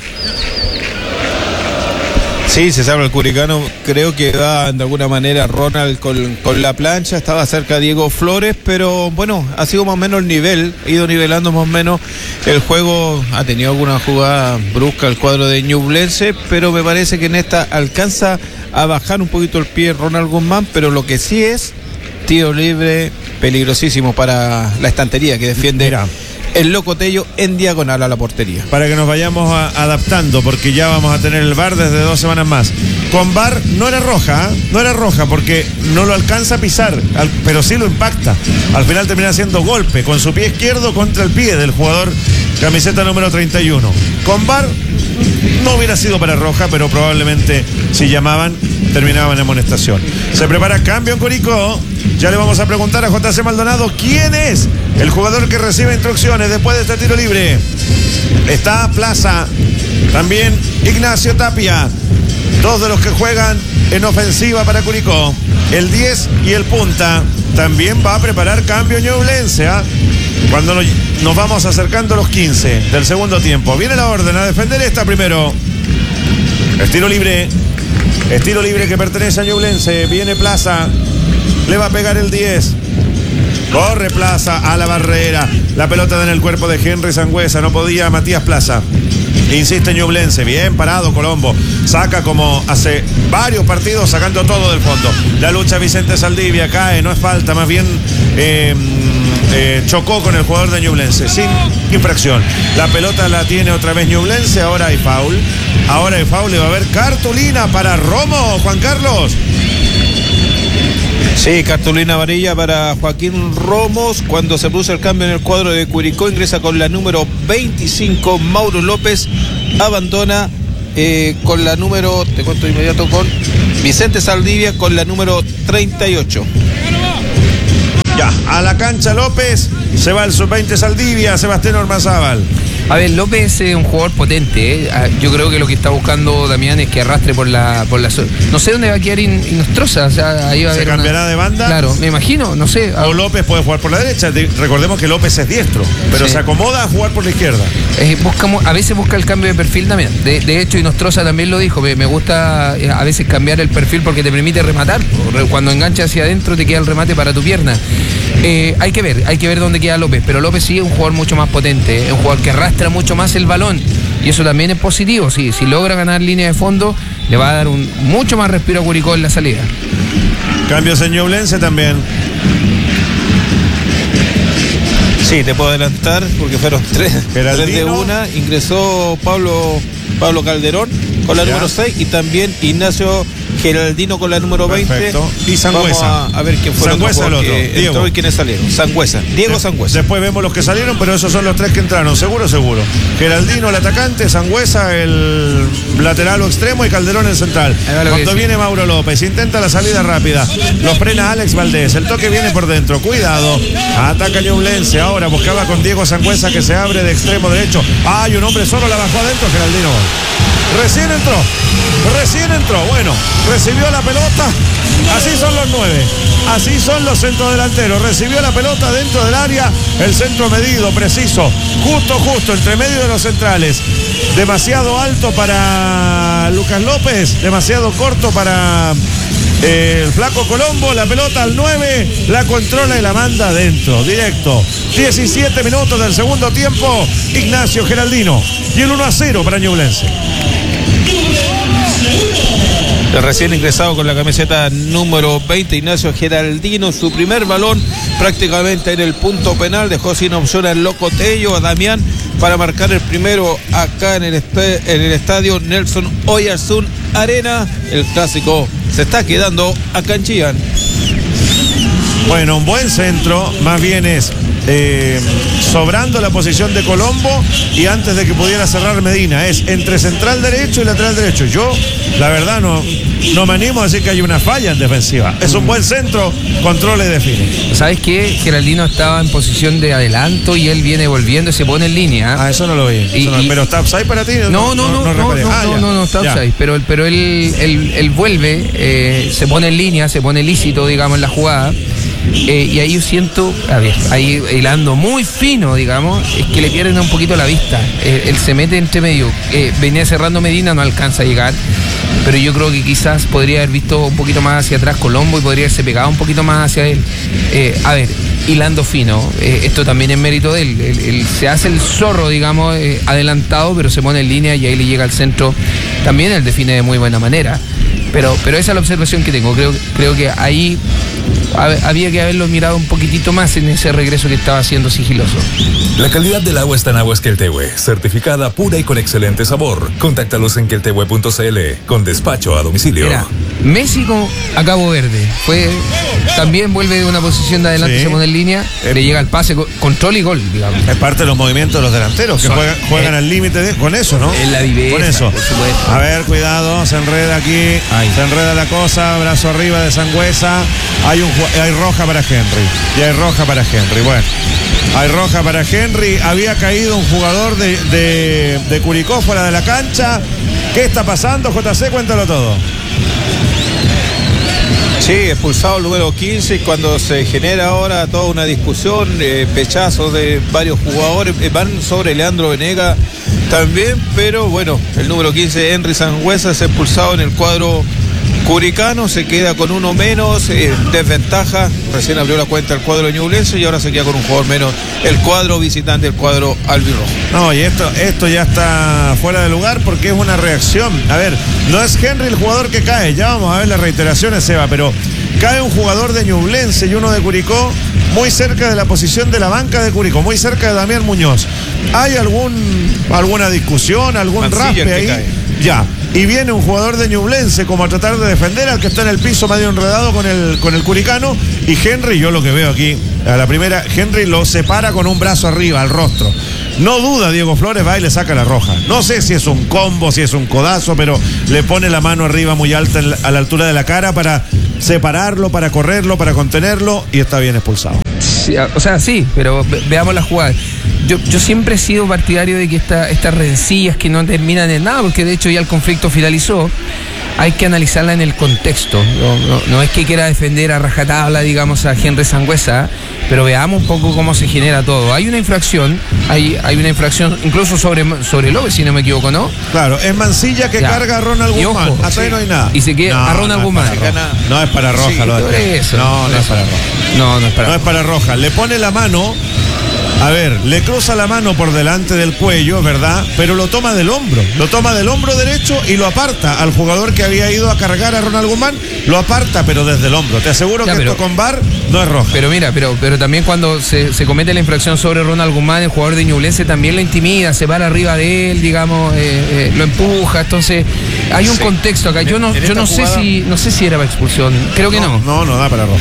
Sí, se salva el curicano. Creo que va de alguna manera Ronald con la plancha. Estaba cerca Diego Flores, pero bueno, ha sido más o menos el nivel. Ha ido nivelando más o menos el juego. Ha tenido alguna jugada brusca el cuadro de Ñublense, pero me parece que en esta alcanza a bajar un poquito el pie Ronald Guzmán. Pero lo que sí es tiro libre peligrosísimo para la estantería que defiende. Mira, el Locotello en diagonal a la portería. Para que nos vayamos adaptando, porque ya vamos a tener el VAR desde 2 semanas más. Con VAR no era roja, porque no lo alcanza a pisar, pero sí lo impacta. Al final termina haciendo golpe con su pie izquierdo contra el pie del jugador camiseta número 31. Con VAR no hubiera sido para roja, pero probablemente si llamaban terminaban en amonestación. Se prepara cambio en Curicó. Ya le vamos a preguntar a JC Maldonado quién es el jugador que recibe instrucciones después de este tiro libre. Está Plaza, también Ignacio Tapia, dos de los que juegan en ofensiva para Curicó. El 10 y el punta. También va a preparar cambio Ñublense, cuando nos vamos acercando a los 15 del segundo tiempo. Viene la orden a defender esta primero. Estilo libre que pertenece a Ñublense. Viene Plaza, le va a pegar el 10. Corre Plaza a la barrera. La pelota en el cuerpo de Henry Sangüesa. No podía Matías Plaza. Insiste Ñublense, bien parado Colombo. Saca como hace varios partidos, sacando todo del fondo. La lucha Vicente Saldivia, cae, no es falta, más bien chocó con el jugador de Ñublense, sin infracción. La pelota la tiene otra vez Ñublense, ahora hay foul. Ahora hay foul y va a haber cartulina para Romo, Juan Carlos. Sí, cartulina amarilla para Joaquín Romos. Cuando se produce el cambio en el cuadro de Curicó, ingresa con la número 25 Mauro López, abandona con la número, te cuento de inmediato, con Vicente Saldivia con la número 38. Ya, a la cancha López, se va el sub-20 Saldivia, Sebastián Ormazábal. A ver, López es un jugador potente, ¿eh? Yo creo que lo que está buscando Damián es que arrastre por la no sé dónde va a quedar Inostroza, o sea, ahí va a haber. ¿Se cambiará de banda? Claro, me imagino, no sé. O López puede jugar por la derecha. Recordemos que López es diestro, pero sí, se acomoda a jugar por la izquierda. A veces busca el cambio de perfil también. De hecho, Inostroza también lo dijo, me gusta a veces cambiar el perfil porque te permite rematar. Cuando enganchas hacia adentro te queda el remate para tu pierna. Hay que ver dónde queda López, pero López sí es un jugador mucho más potente, es un jugador que arrastra mucho más el balón y eso también es positivo. Si logra ganar línea de fondo, le va a dar mucho más respiro a Curicó en la salida. Cambios en Ñublense también. Sí, te puedo adelantar porque fueron tres de una. Ingresó Pablo Calderón con la número 6 y también Ignacio Geraldino con la número 20. Perfecto. Y Sangüesa. Vamos a ver quién fue Sangüesa el otro. Diego. Y quiénes salieron. Diego Sangüesa. Después vemos los que salieron, pero esos son los tres que entraron. Seguro. Geraldino el atacante, Sangüesa el lateral o extremo y Calderón el central. Cuando viene Mauro López, intenta la salida rápida. Lo frena Alex Valdés. El toque viene por dentro. Cuidado. Ataca Ñublense. Ahora buscaba con Diego Sangüesa que se abre de extremo derecho. Hay un hombre solo, la bajó adentro Geraldino. Recién entró. Bueno, recibió la pelota. Así son los 9. Así son los centrodelanteros. Recibió la pelota dentro del área. El centro medido, preciso. Justo, entre medio de los centrales. Demasiado alto para Lucas López. Demasiado corto para el flaco Colombo. La pelota al 9. La controla y la manda adentro. Directo. 17 minutos del segundo tiempo. Ignacio Geraldino. Y el 1-0 para Ñublense. El recién ingresado con la camiseta número 20, Ignacio Geraldino, su primer balón prácticamente en el punto penal, dejó sin opción al Loco Tello, a Damián, para marcar el primero acá en el estadio Nelson Oyarzún Arena. El clásico se está quedando acá en Chillán. Bueno, un buen centro, más bien es sobrando la posición de Colombo y antes de que pudiera cerrar Medina, es entre central derecho y lateral derecho. Yo, la verdad, no me animo a decir que hay una falla en defensiva. Es un buen centro, controla y define. ¿Sabes qué? Geraldino estaba en posición de adelanto y él viene volviendo y se pone en línea. Eso no lo vi. ¿Pero está offside para ti? No, está offside. Pero él vuelve, se pone en línea, se pone lícito, digamos, en la jugada. Y ahí yo siento, ahí hilando muy fino, digamos, es que le pierden un poquito la vista. Él se mete entre medio. Venía cerrando Medina, no alcanza a llegar. Pero yo creo que quizás podría haber visto un poquito más hacia atrás Colombo y podría haberse pegado un poquito más hacia él. Hilando fino, esto también es mérito de él. Él se hace el zorro, digamos, adelantado, pero se pone en línea y ahí le llega al centro. También él define de muy buena manera. Pero esa es la observación que tengo. Creo que ahí había que haberlo mirado un poquitito más en ese regreso que estaba haciendo sigiloso. La calidad del agua está en Aguas Queltehue, certificada pura y con excelente sabor. Contáctalos en queltehue.cl con despacho a domicilio. Mira, México a Cabo Verde también vuelve de una posición de adelante, sí. Se pone en línea, le llega el pase, control y gol, digamos. Es parte de los movimientos de los delanteros que juegan al límite con eso, ¿no? Es la viveza, con eso. A ver, cuidado, se enreda aquí. Se enreda la cosa, brazo arriba de Sangüesa. Hay roja para Henry. Y hay roja para Henry. Bueno, hay roja para Henry. Había caído un jugador de Curicó fuera de la cancha. ¿Qué está pasando, JC? Cuéntalo todo. Sí, expulsado el número 15 cuando se genera ahora toda una discusión, pechazos de varios jugadores, van sobre Leandro Venega también, pero bueno, el número 15, Henry Sangüesa, es expulsado en el cuadro Curicano se queda con uno menos, desventaja. Recién abrió la cuenta el cuadro de Ñublense y ahora se queda con un jugador menos el cuadro visitante, el cuadro albirrojo. No, y esto ya está fuera de lugar porque es una reacción. A ver, no es Henry el jugador que cae, ya vamos a ver las reiteraciones, Seba, pero cae un jugador de Ñublense y uno de Curicó muy cerca de la posición de la banca de Curicó, muy cerca de Damián Muñoz. ¿Hay alguna discusión, algún Mancilla raspe ahí? Cae. Ya. Y viene un jugador de Ñublense como a tratar de defender al que está en el piso medio enredado con el Curicano. Y Henry, yo lo que veo aquí, a la primera, Henry lo separa con un brazo arriba, al rostro. No duda, Diego Flores va y le saca la roja. No sé si es un combo, si es un codazo, pero le pone la mano arriba muy alta a la altura de la cara para separarlo, para correrlo, para contenerlo, y está bien expulsado. Sí, o sea, sí, pero veamos la jugada. Yo siempre he sido partidario de que estas rencillas que no terminan en nada, porque de hecho ya el conflicto finalizó, hay que analizarla en el contexto. No es que quiera defender a rajatabla, digamos, a Henry Sangüesa, pero veamos un poco cómo se genera todo. Hay una infracción, hay una infracción incluso sobre López, si no me equivoco, ¿no? Claro, es Mancilla que carga a Ronald Guzmán. Ojo, hasta ahí no hay nada. Y se queda a Ronald Guzmán. No es para roja, sí, lo de eso. No es para roja. No es para roja. No es para roja. Le pone la mano. A ver, le cruza la mano por delante del cuello, ¿verdad? Pero lo toma del hombro. Lo toma del hombro derecho y lo aparta al jugador que había ido a cargar a Ronald Guzmán. Lo aparta, pero desde el hombro. Te aseguro que esto con VAR no es roja. Pero mira, pero también cuando se comete la infracción sobre Ronald Guzmán, el jugador de Ñublense también lo intimida, se para arriba de él, digamos, lo empuja. Entonces, hay un contexto acá. Yo no sé si era para expulsión. Creo que no. No da para roja.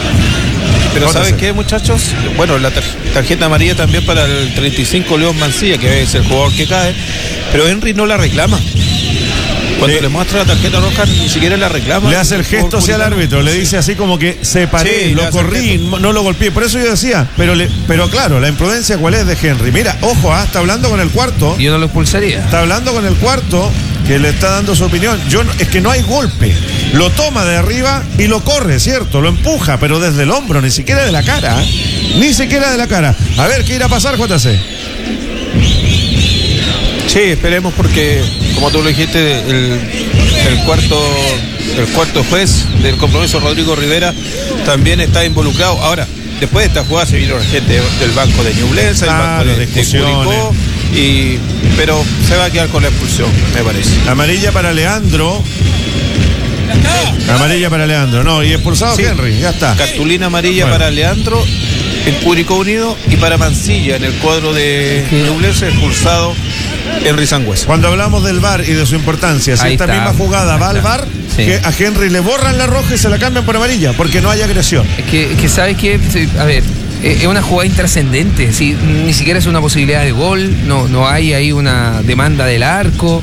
Pero ¿saben qué, muchachos? Bueno, la tarjeta amarilla también para el 35 León Mancilla, que es el jugador que cae, pero Henry no la reclama. Cuando le muestra la tarjeta roja, ni siquiera la reclama. Le hace el gesto hacia el árbitro, le dice así como que se paré, lo corrí, no lo golpeé. Por eso yo decía, pero claro, la imprudencia cuál es de Henry. Mira, ojo, está hablando con el cuarto. Yo no lo expulsaría. Está hablando con el cuarto, que le está dando su opinión. Es que no hay golpe. Lo toma de arriba y lo corre, ¿cierto? Lo empuja, pero desde el hombro, ni siquiera de la cara. Ni siquiera de la cara. A ver, ¿qué irá a pasar, JC? Sí, esperemos porque, como tú lo dijiste, el cuarto juez del compromiso, Rodrigo Rivera, también está involucrado. Ahora, después de esta jugada se vino la gente del banco de Ñublense, del banco de Curicó, pero se va a quedar con la expulsión, me parece. Amarilla para Leandro. Amarilla para Leandro, no, y expulsado Henry, ya está. Cartulina amarilla para Leandro en Curicó Unido y para Mancilla en el cuadro de Ñublense, expulsado Henry Sangüesa. Cuando hablamos del VAR y de su importancia, si esta misma jugada va al VAR, que a Henry le borran la roja y se la cambian por amarilla, porque no hay agresión. Es que ¿sabes qué? A ver, es una jugada intrascendente, ni siquiera es una posibilidad de gol, no hay ahí una demanda del arco.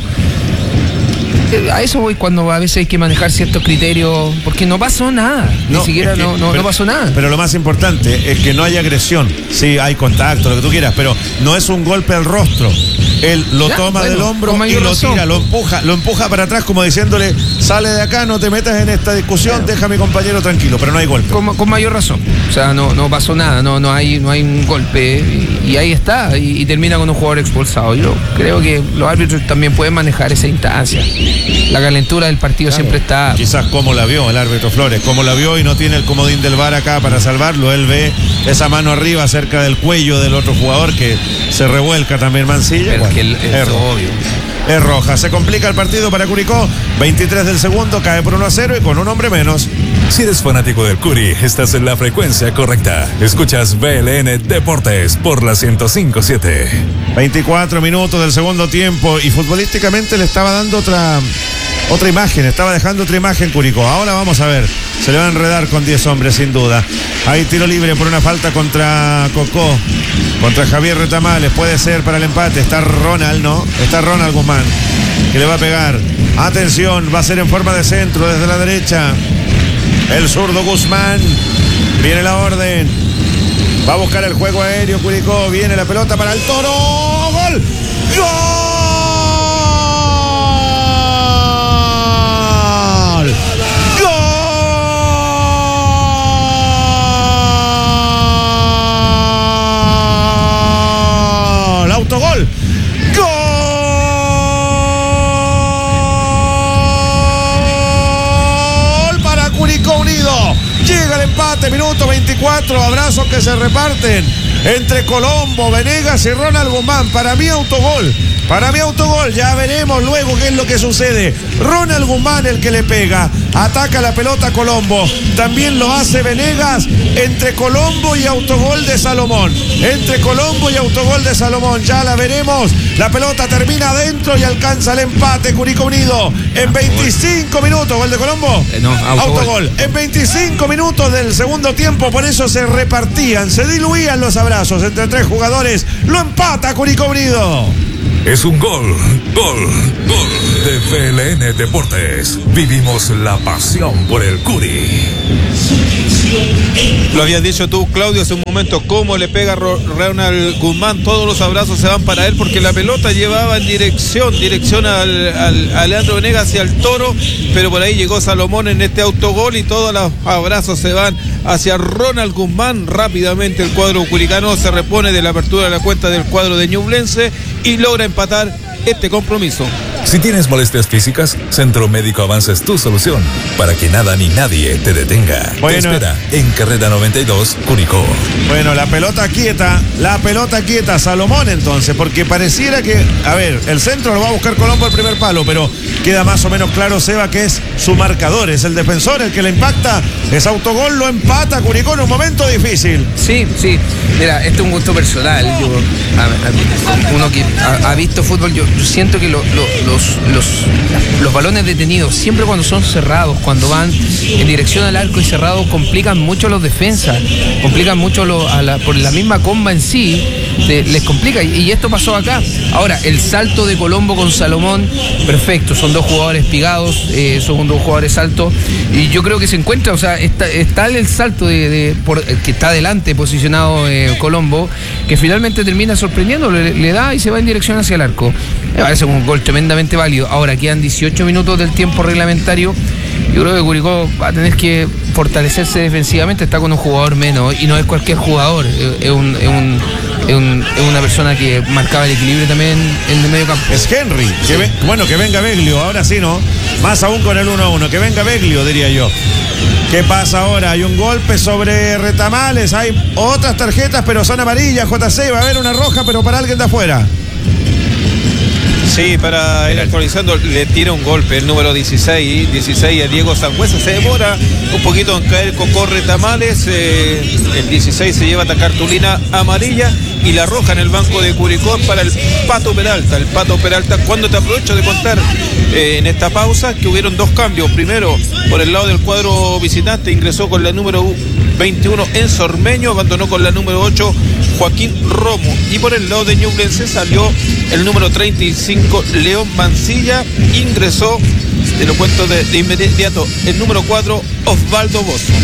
A eso voy cuando a veces hay que manejar ciertos criterios, porque no pasó nada, ni siquiera no pasó nada. Pero lo más importante es que no hay agresión. Sí, hay contacto, lo que tú quieras, pero no es un golpe al rostro. Él lo toma del hombro y lo tira, lo empuja para atrás como diciéndole, sale de acá, no te metas en esta discusión, deja a mi compañero tranquilo, pero no hay golpe. Con mayor razón. O sea, no pasó nada, no hay un golpe y ahí está, y termina con un jugador expulsado. Yo creo que los árbitros también pueden manejar esa instancia. La calentura del partido siempre está. Quizás como la vio el árbitro Flores, como la vio y no tiene el comodín del VAR acá para salvarlo, él ve esa mano arriba cerca del cuello del otro jugador que se revuelca también Mancilla. Pero bueno, es obvio. Es roja, se complica el partido para Curicó, 23 del segundo, cae por 1-0 y con un hombre menos. Si eres fanático del Curi, estás en la frecuencia correcta. Escuchas BLN Deportes por la 105.7. 24 minutos del segundo tiempo y futbolísticamente le estaba dando otra imagen, estaba dejando otra imagen Curicó. Ahora vamos a ver, se le va a enredar con 10 hombres sin duda. Hay tiro libre por una falta contra Cocó, contra Javier Retamales, puede ser para el empate. Está Ronald, ¿no? Está Ronald Guzmán, que le va a pegar. Atención, va a ser en forma de centro desde la derecha. El zurdo Guzmán, viene la orden. Va a buscar el juego aéreo Curicó, viene la pelota para el Toro. ¡Gol! ¡Gol! Autogol. ¡Gol! 24, abrazos que se reparten entre Colombo, Venegas y Ronald Guzmán. Para mí autogol, ya veremos luego qué es lo que sucede. Ronald Guzmán el que le pega, ataca la pelota Colombo, también lo hace Venegas, entre Colombo y autogol de Salomón, ya la veremos. La pelota termina adentro y alcanza el empate Curicó Unido en 25 minutos. ¿Gol de Colombo? No, autogol. En 25 minutos del segundo tiempo, por eso se repartían, se diluían los abrazos entre tres jugadores. Lo empata Curicó Unido. Es un gol de PLN Deportes. Vivimos la pasión por el Curi. Lo habías dicho tú, Claudio, hace un momento, cómo le pega Ronald Guzmán. Todos los abrazos se van para él porque la pelota llevaba en dirección a Leandro Venegas y al Toro, pero por ahí llegó Salomón en este autogol y todos los abrazos se van hacia Ronald Guzmán. Rápidamente el cuadro curicano se repone de la apertura de la cuenta del cuadro de Ñublense y logra empatar este compromiso. Si tienes molestias físicas, Centro Médico Avanza es tu solución para que nada ni nadie te detenga. Bueno. Te espera en Carrera 92, Curicó. Bueno, la pelota quieta, Salomón entonces, porque pareciera que, a ver, el centro lo va a buscar Colombo al primer palo, pero queda más o menos claro, Seba, que es su marcador, es el defensor el que le impacta, es autogol, lo empata Curicó en un momento difícil. Sí, mira, este es un gusto personal. Uno que ha visto fútbol, yo siento que los balones detenidos, siempre cuando son cerrados, cuando van en dirección al arco y cerrados, complican mucho a los defensas, complican mucho por la misma comba en sí, les complica, y esto pasó acá. Ahora, el salto de Colombo con Salomón, perfecto, son dos jugadores pigados, son dos jugadores altos, y yo creo que se encuentra, o sea, está el salto que está adelante posicionado Colombo, que finalmente termina sorprendiendo, le da y se va en dirección hacia el arco. Me parece un gol tremendamente válido. Ahora quedan 18 minutos del tiempo reglamentario. Yo creo que Curicó va a tener que fortalecerse defensivamente, está con un jugador menos y no es cualquier jugador, es una persona que marcaba el equilibrio también en el medio campo. Es Henry, que venga Beglio, ahora sí, ¿no? Más aún con el 1-1, que venga Beglio, diría yo. ¿Qué pasa ahora? Hay un golpe sobre Retamales, hay otras tarjetas, pero son amarillas, JC, va a haber una roja, pero para alguien de afuera. Sí, para ir actualizando, le tira un golpe el número 16 a Diego Sangüesa. Se demora un poquito en caer Cocó Retamales. El 16 se lleva esta cartulina amarilla y la roja en el banco de Curicó para el Pato Peralta. El Pato Peralta, cuando te aprovecho de contar en esta pausa que hubieron dos cambios. Primero, por el lado del cuadro visitante, ingresó con la número 21 Enzo Ormeño, abandonó con la número 8 Joaquín Romo, y por el lado de Ñublense salió el número 35 León Mancilla, ingresó, te lo cuento de inmediato, el número 4 Osvaldo Bozo.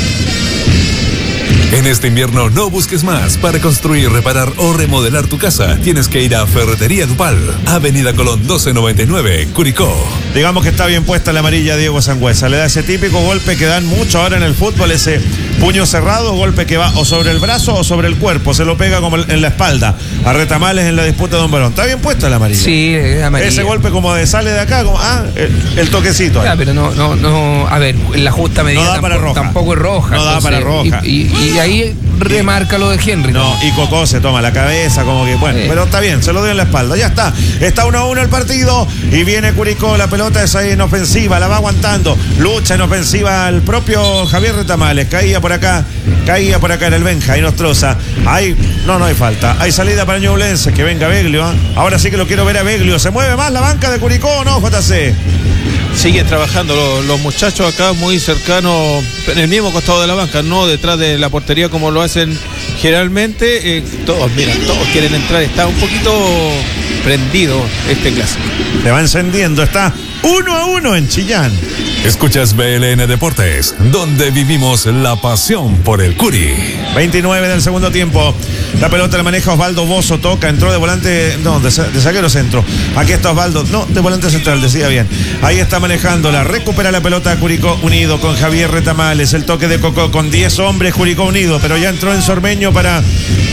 En este invierno no busques más. Para construir, reparar o remodelar tu casa, tienes que ir a Ferretería Dupal, Avenida Colón 1299, Curicó. Digamos que está bien puesta la amarilla Diego Sangüesa. Le da ese típico golpe que dan mucho ahora en el fútbol, ese puño cerrado, golpe que va o sobre el brazo o sobre el cuerpo, se lo pega como en la espalda a Retamales en la disputa de un balón. Está bien puesta la amarilla. Sí, amarilla. Ese golpe como de sale de acá, como el toquecito. Ya, pero no, a ver, la justa medida no da para roja. Tampoco es roja. No da para roja. Y ahí remarca lo de Henry. No, y Cocó se toma la cabeza, como que bueno, pero está bien, se lo dio en la espalda, ya está. Está 1-1 el partido y viene Curicó, la pelota es ahí en ofensiva, la va aguantando, lucha en ofensiva el propio Javier Retamales, caía por acá en el Benja y Nostroza. Ahí no hay falta, hay salida para Ñublense, que venga Beglio, ¿eh? Ahora sí que lo quiero ver a Beglio, ¿se mueve más la banca de Curicó o no, JC? Siguen trabajando los muchachos acá muy cercanos, en el mismo costado de la banca, no detrás de la portería como lo hacen generalmente. Todos quieren entrar, está un poquito prendido este clásico. Se va encendiendo, está 1-1 en Chillán. Escuchas BLN Deportes, donde vivimos la pasión por el Curi. 29 del segundo tiempo. La pelota la maneja Osvaldo Bozo, toca, entró de volante, no, de zaguero centro. Aquí está Osvaldo, no, de volante central, decía bien. Ahí está manejándola, recupera la pelota Curicó Unido con Javier Retamales, el toque de Cocó con 10 hombres Curicó Unido, pero ya entró en Sormeño para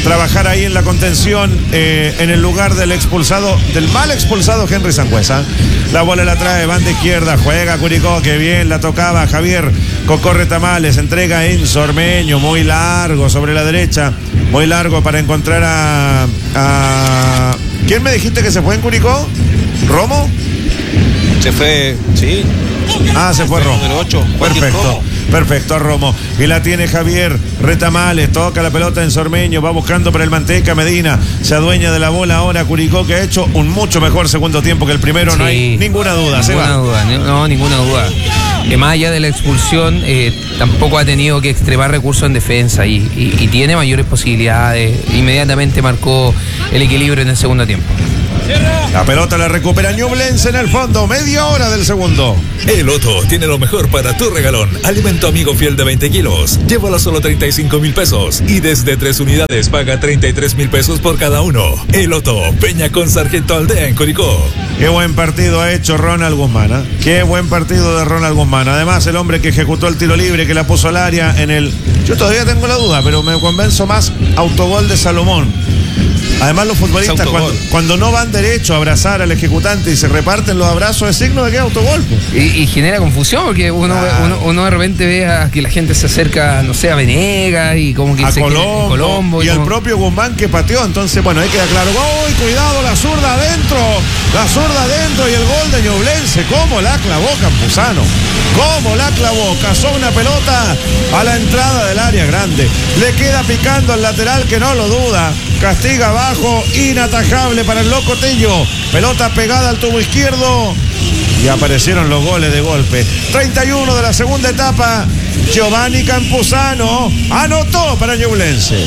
trabajar ahí en la contención en el lugar del mal expulsado Henry Sangüesa. La bola la trae, banda izquierda, juega Curicó, que bien la tocaba Javier Cocó Retamales, entrega a Enzo Ormeño, muy largo sobre la derecha, muy largo para encontrar a... ¿Quién me dijiste que se fue en Curicó? ¿Romo? Se fue, sí. Se fue Romo. Número 8. Perfecto. Perfecto, a Romo. Y la tiene Javier Retamales. Toca la pelota en Sormeño. Va buscando para el Manteca Medina. Se adueña de la bola ahora Curicó, que ha hecho un mucho mejor segundo tiempo que el primero. Sí, no hay ninguna duda. Ninguna duda. Más allá de la expulsión, tampoco ha tenido que extremar recursos en defensa y tiene mayores posibilidades. Inmediatamente marcó el equilibrio en el segundo tiempo. La pelota la recupera Ñublense en el fondo, media hora del segundo. El Otto tiene lo mejor para tu regalón. Alimento amigo fiel de 20 kilos. Llévalo a solo 35,000 pesos. Y desde 3 unidades paga 33,000 pesos por cada uno. El Otto, Peña con Sargento Aldea en Curicó. Qué buen partido ha hecho Ronald Guzmán. Qué buen partido de Ronald Guzmán. Además, el hombre que ejecutó el tiro libre, que la puso al área en el... Yo todavía tengo la duda, pero me convenzo más, autogol de Salomón. Además, los futbolistas cuando no van derecho a abrazar al ejecutante y se reparten los abrazos, es signo de que es autogol. Y genera confusión porque uno de repente ve a que la gente se acerca, no sé, a Venegas y como que a se Colombo y al propio Guzmán que pateó. Entonces, bueno, ahí queda claro. ¡Uy, cuidado! La zurda adentro y el gol de Ñublense. ¿Cómo la clavó Campuzano? ¿Cómo la clavó? Cazó una pelota a la entrada del área grande. Le queda picando al lateral que no lo duda. Castiga abajo, inatajable para el Loco Tello. Pelota pegada al tubo izquierdo. Y aparecieron los goles de golpe. 31 de la segunda etapa. Giovanni Campuzano anotó para Ñublense.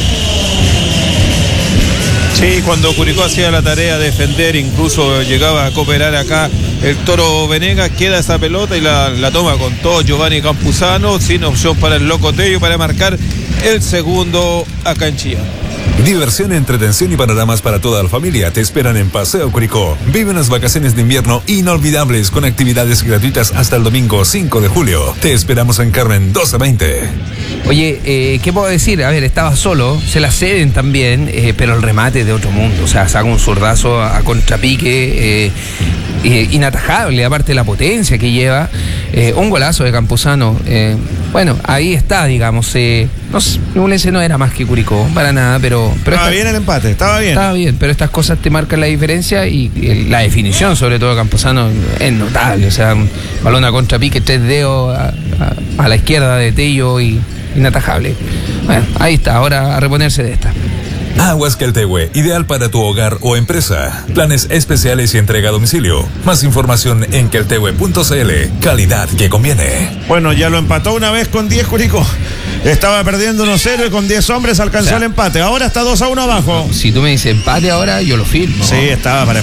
Sí, cuando Curicó hacía la tarea de defender, incluso llegaba a cooperar acá el Toro Venegas, queda esa pelota y la toma con todo Giovanni Campuzano, sin opción para el Loco Tello para marcar el segundo acá en Chillán. Diversión, entretención y panoramas para toda la familia te esperan en Paseo Curicó. Vive unas vacaciones de invierno inolvidables con actividades gratuitas hasta el domingo 5 de julio. Te esperamos en Carmen 1220. Oye, ¿qué puedo decir? A ver, estaba solo, se la ceden también, pero el remate de otro mundo. O sea, saca un zurdazo a contrapique inatajable, aparte de la potencia que lleva. Un golazo de Campuzano. Bueno, ahí está, digamos. Ñublense no era más que Curicó, para nada, pero estaba bien el empate, estaba bien. Estaba bien, pero estas cosas te marcan la diferencia y la definición, sobre todo de Campuzano, es notable. O sea, un balón a contrapique, 3 dedos a la izquierda de Tello y inatajable. Bueno, ahí está, ahora a reponerse de esta. Aguas Queltehue, ideal para tu hogar o empresa. Planes especiales y entrega a domicilio. Más información en queltehue.cl. Calidad que conviene. Bueno, ya lo empató una vez con 10 Curicó. Estaba perdiendo 1-0 y con 10 hombres alcanzó el empate. Ahora está 2-1 abajo. No, si tú me dices empate ahora, yo lo firmo. Sí, estaba para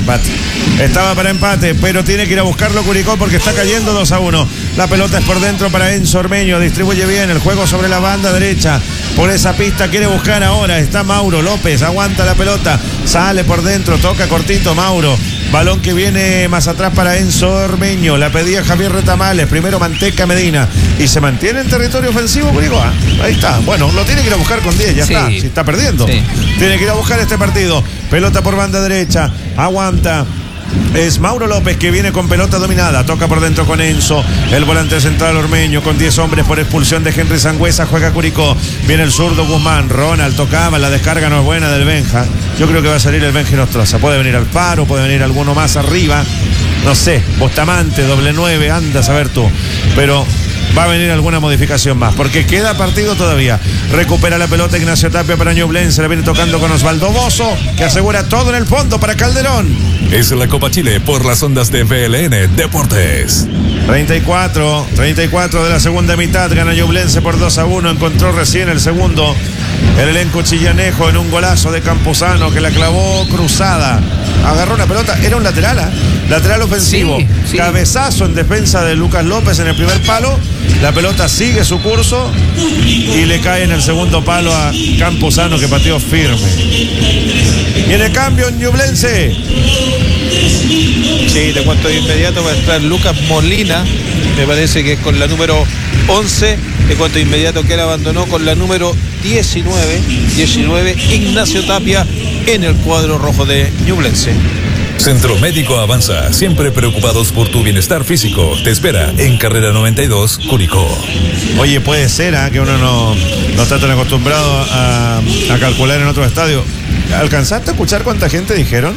empate, pero tiene que ir a buscarlo Curicó porque está cayendo 2-1. La pelota es por dentro para Enzo Ormeño. Distribuye bien el juego sobre la banda derecha. Por esa pista quiere buscar ahora. Está Mauro López, aguanta la pelota. Sale por dentro, toca cortito Mauro. Balón que viene más atrás para Enzo Ormeño. La pedía Javier Retamales. Primero Manteca Medina. Y se mantiene en territorio ofensivo Curicó. Ahí está. Bueno, lo tiene que ir a buscar con 10. Ya está. Si está perdiendo. Sí. Tiene que ir a buscar este partido. Pelota por banda derecha. Aguanta. Es Mauro López que viene con pelota dominada. Toca por dentro con Enzo. El volante central Ormeño con 10 hombres por expulsión de Henry Sangüesa. Juega Curicó. Viene el zurdo Guzmán. Ronald tocaba. La descarga no es buena del Benja. Yo creo que va a salir el Benja y Nostroza. Puede venir Alfaro. Puede venir alguno más arriba. No sé. Bustamante, doble 9. Anda a saber tú. Pero va a venir alguna modificación más, porque queda partido todavía. Recupera la pelota Ignacio Tapia para Ñublense. La viene tocando con Osvaldo Bozo, que asegura todo en el fondo para Calderón. Es la Copa Chile por las ondas de VLN Deportes. 34 de la segunda mitad. Gana Ñublense por 2-1. Encontró recién el segundo el elenco chillanejo en un golazo de Campuzano que la clavó cruzada. Agarró una pelota, era un lateral, lateral ofensivo. Sí. Cabezazo en defensa de Lucas López en el primer palo. La pelota sigue su curso y le cae en el segundo palo a Campuzano, que pateó firme. Y en el cambio en Ñublense Sí, te cuento de inmediato, va a entrar Lucas Molina, me parece que es con la número 11, te cuento de inmediato que él abandonó con la número 19, Ignacio Tapia en el cuadro rojo de Ñublense. Centro Médico Avanza, siempre preocupados por tu bienestar físico. Te espera en Carrera 92, Curicó. Oye, puede ser que uno no está tan acostumbrado a calcular en otro estadio. ¿Alcanzaste a escuchar cuánta gente dijeron?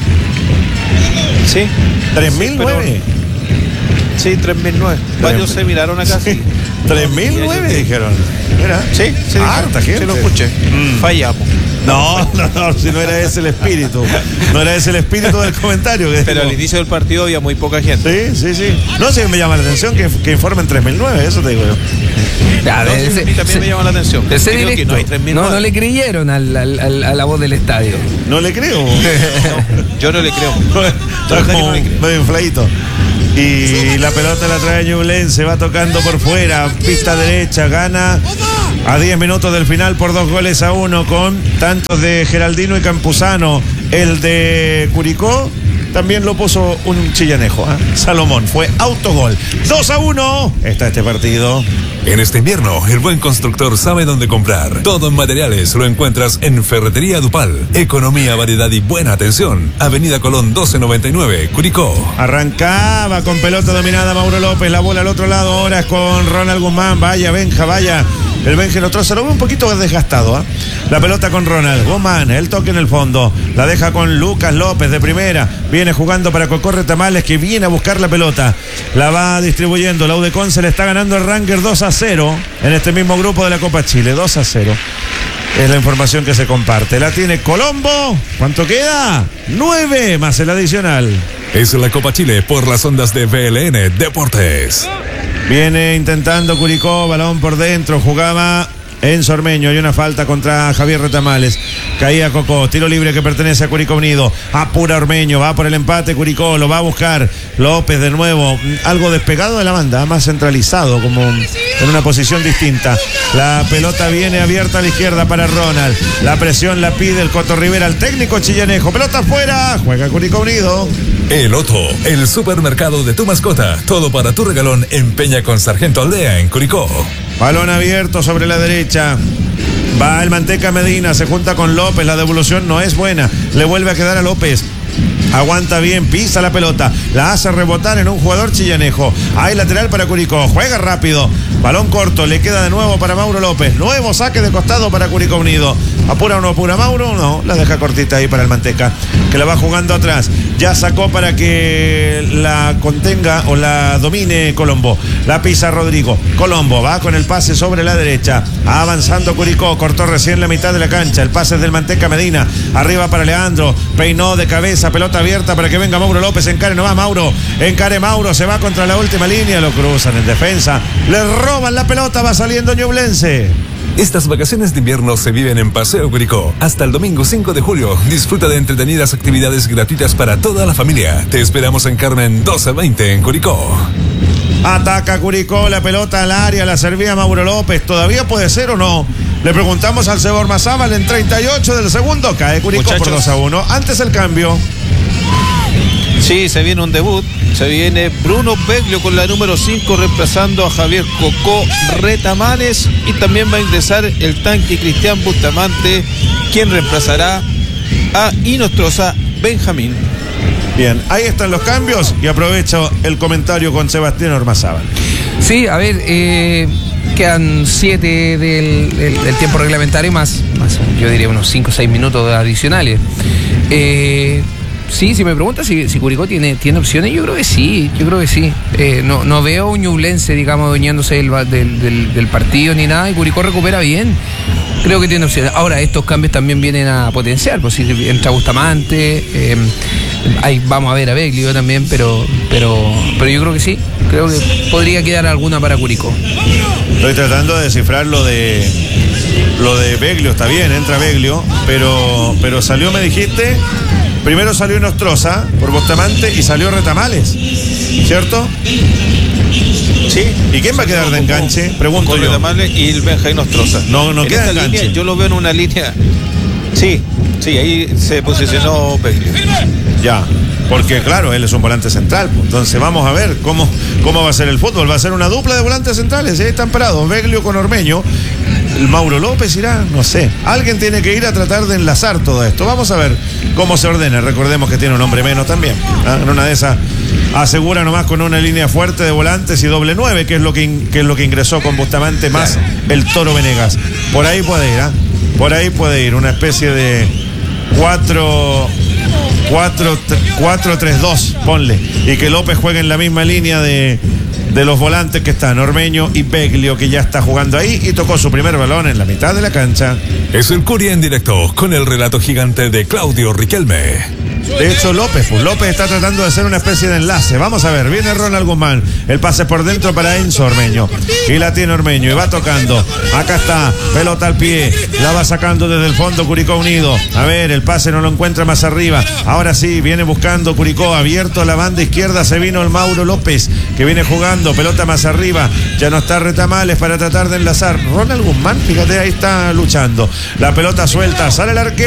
Sí. 3.009. Sí, 3.009. Varios se miraron acá. Sí. 3.009 dijeron. Mira. Sí, harta gente. Sí, lo escuché. Fallamos. No, si no era ese el espíritu. No era ese el espíritu del comentario. Pero al inicio del partido había muy poca gente. Sí. No, sí, me llama la atención que informen 3.009, eso te digo yo. Claro, a mí también me llama la atención. Creo que no hay 3.009. No le creyeron a la voz del estadio. No le creo. Yo no le creo. Está como medio infladito. Y la pelota la trae Ñublense, va tocando por fuera, pista derecha, gana a 10 minutos del final por 2-1 con tantos de Geraldino y Campuzano. El de Curicó también lo puso un chillanejo, Salomón, fue autogol. 2-1 está este partido. En este invierno, el buen constructor sabe dónde comprar. Todo en materiales lo encuentras en Ferretería Dupal. Economía, variedad y buena atención. Avenida Colón 1299, Curicó. Arrancaba con pelota dominada Mauro López. La bola al otro lado ahora es con Ronald Guzmán. Vaya, Benja, vaya. El Benja Nostroza lo ve un poquito desgastado. La pelota con Ronald Guzmán. El toque en el fondo. La deja con Lucas López de primera. Viene jugando para Cocó Retamales, que viene a buscar la pelota. La va distribuyendo. La UDECON se le está ganando el Ranger 2-0 en este mismo grupo de la Copa Chile. 2-0. Es la información que se comparte. La tiene Colombo. ¿Cuánto queda? 9 más el adicional. Es la Copa Chile por las ondas de VLN Deportes. Viene intentando Curicó, balón por dentro, jugaba Enzo Ormeño. Hay una falta contra Javier Retamales. Caía Cocó, tiro libre que pertenece a Curicó Unido. Apura Ormeño, va por el empate Curicó, lo va a buscar López de nuevo. Algo despegado de la banda, más centralizado, como en una posición distinta. La pelota viene abierta a la izquierda para Ronald. La presión la pide el Coto Rivera al técnico chillanejo. Pelota afuera, juega Curicó Unido. El Otto, el supermercado de tu mascota. Todo para tu regalón en Peña con Sargento Aldea en Curicó. Balón abierto sobre la derecha. Va el Manteca Medina, se junta con López. La devolución no es buena. Le vuelve a quedar a López. Aguanta bien, pisa la pelota, la hace rebotar en un jugador chillanejo. Hay lateral para Curicó, juega rápido. Balón corto, le queda de nuevo para Mauro López. Nuevo saque de costado para Curicó Unido. ¿Apura o no apura Mauro? No, la deja cortita ahí para el Manteca, que la va jugando atrás. Ya sacó para que la contenga o la domine Colombo. La pisa Rodrigo. Colombo va con el pase sobre la derecha. Avanzando Curicó, cortó recién la mitad de la cancha. El pase es del Manteca Medina. Arriba para Leandro. Peinó de cabeza, pelota abierta para que venga Mauro López. Encare, no va Mauro. Encare Mauro, se va contra la última línea. Lo cruzan en defensa. Le roban la pelota, va saliendo Ñublense. Estas vacaciones de invierno se viven en Paseo Curicó. Hasta el domingo 5 de julio, disfruta de entretenidas actividades gratuitas para toda la familia. Te esperamos en Carmen 1220 en Curicó. Ataca Curicó, la pelota al área, la servía Mauro López. ¿Todavía puede ser o no? Le preguntamos al Cebor Mazábal en 38 del segundo. Cae Curicó, muchachos, por 2-1. Antes el cambio. Sí, se viene un debut. Se viene Bruno Beglio con la número 5 reemplazando a Javier Cocó Retamales. Y también va a ingresar el tanque Cristian Bustamante, quien reemplazará a Inostroza Benjamín. Bien, ahí están los cambios y aprovecho el comentario con Sebastián Ormazábal. Sí, a ver, quedan 7 del tiempo reglamentario más yo diría unos 5 o 6 minutos adicionales. Sí, si me preguntas si Curicó tiene opciones, yo creo que sí. No veo un Ñublense, digamos, adueñándose del partido ni nada, y Curicó recupera bien. Creo que tiene opciones. Ahora, estos cambios también vienen a potenciar, pues si entra Bustamante, ahí vamos a ver a Beglio también, pero yo creo que sí. Creo que podría quedar alguna para Curicó. Estoy tratando de descifrar lo de Beglio, está bien, entra Beglio, pero salió, me dijiste, primero salió Inostroza por Bustamante y salió Retamales, ¿cierto? Sí. ¿Y quién va a quedar de enganche? Pregunto con yo. Retamales y el Benja Inostroza. No queda enganche. Línea, yo lo veo en una línea. Sí, Sí, ahí se posicionó Beglio. Ya, porque claro, él es un volante central. Entonces vamos a ver cómo va a ser el fútbol. Va a ser una dupla de volantes centrales. Ahí están parados Beglio con Ormeño. El Mauro López irá, no sé. Alguien tiene que ir a tratar de enlazar todo esto. Vamos a ver cómo se ordena. Recordemos que tiene un hombre menos también. En una de esas asegura nomás con una línea fuerte de volantes y doble 9, que es lo que ingresó con Bustamante más el Toro Venegas. Por ahí puede ir, por ahí puede ir. Una especie de 4-3-2, ponle. Y que López juegue en la misma línea de los volantes que están Ormeño y Beglio, que ya está jugando ahí y tocó su primer balón en la mitad de la cancha. Es el Curia en directo con el relato gigante de Claudio Riquelme. De hecho, López está tratando de hacer una especie de enlace. Vamos a ver, viene Ronald Guzmán. El pase por dentro para Enzo Ormeño. Y la tiene Ormeño y va tocando. Acá está, pelota al pie. La va sacando desde el fondo Curicó Unido. A ver, el pase no lo encuentra más arriba. Ahora sí, viene buscando Curicó. Abierto a la banda izquierda, se vino el Mauro López, que viene jugando. Pelota más arriba. Ya no está Retamales para tratar de enlazar. Ronald Guzmán, fíjate, ahí está luchando. La pelota suelta, sale el arquero.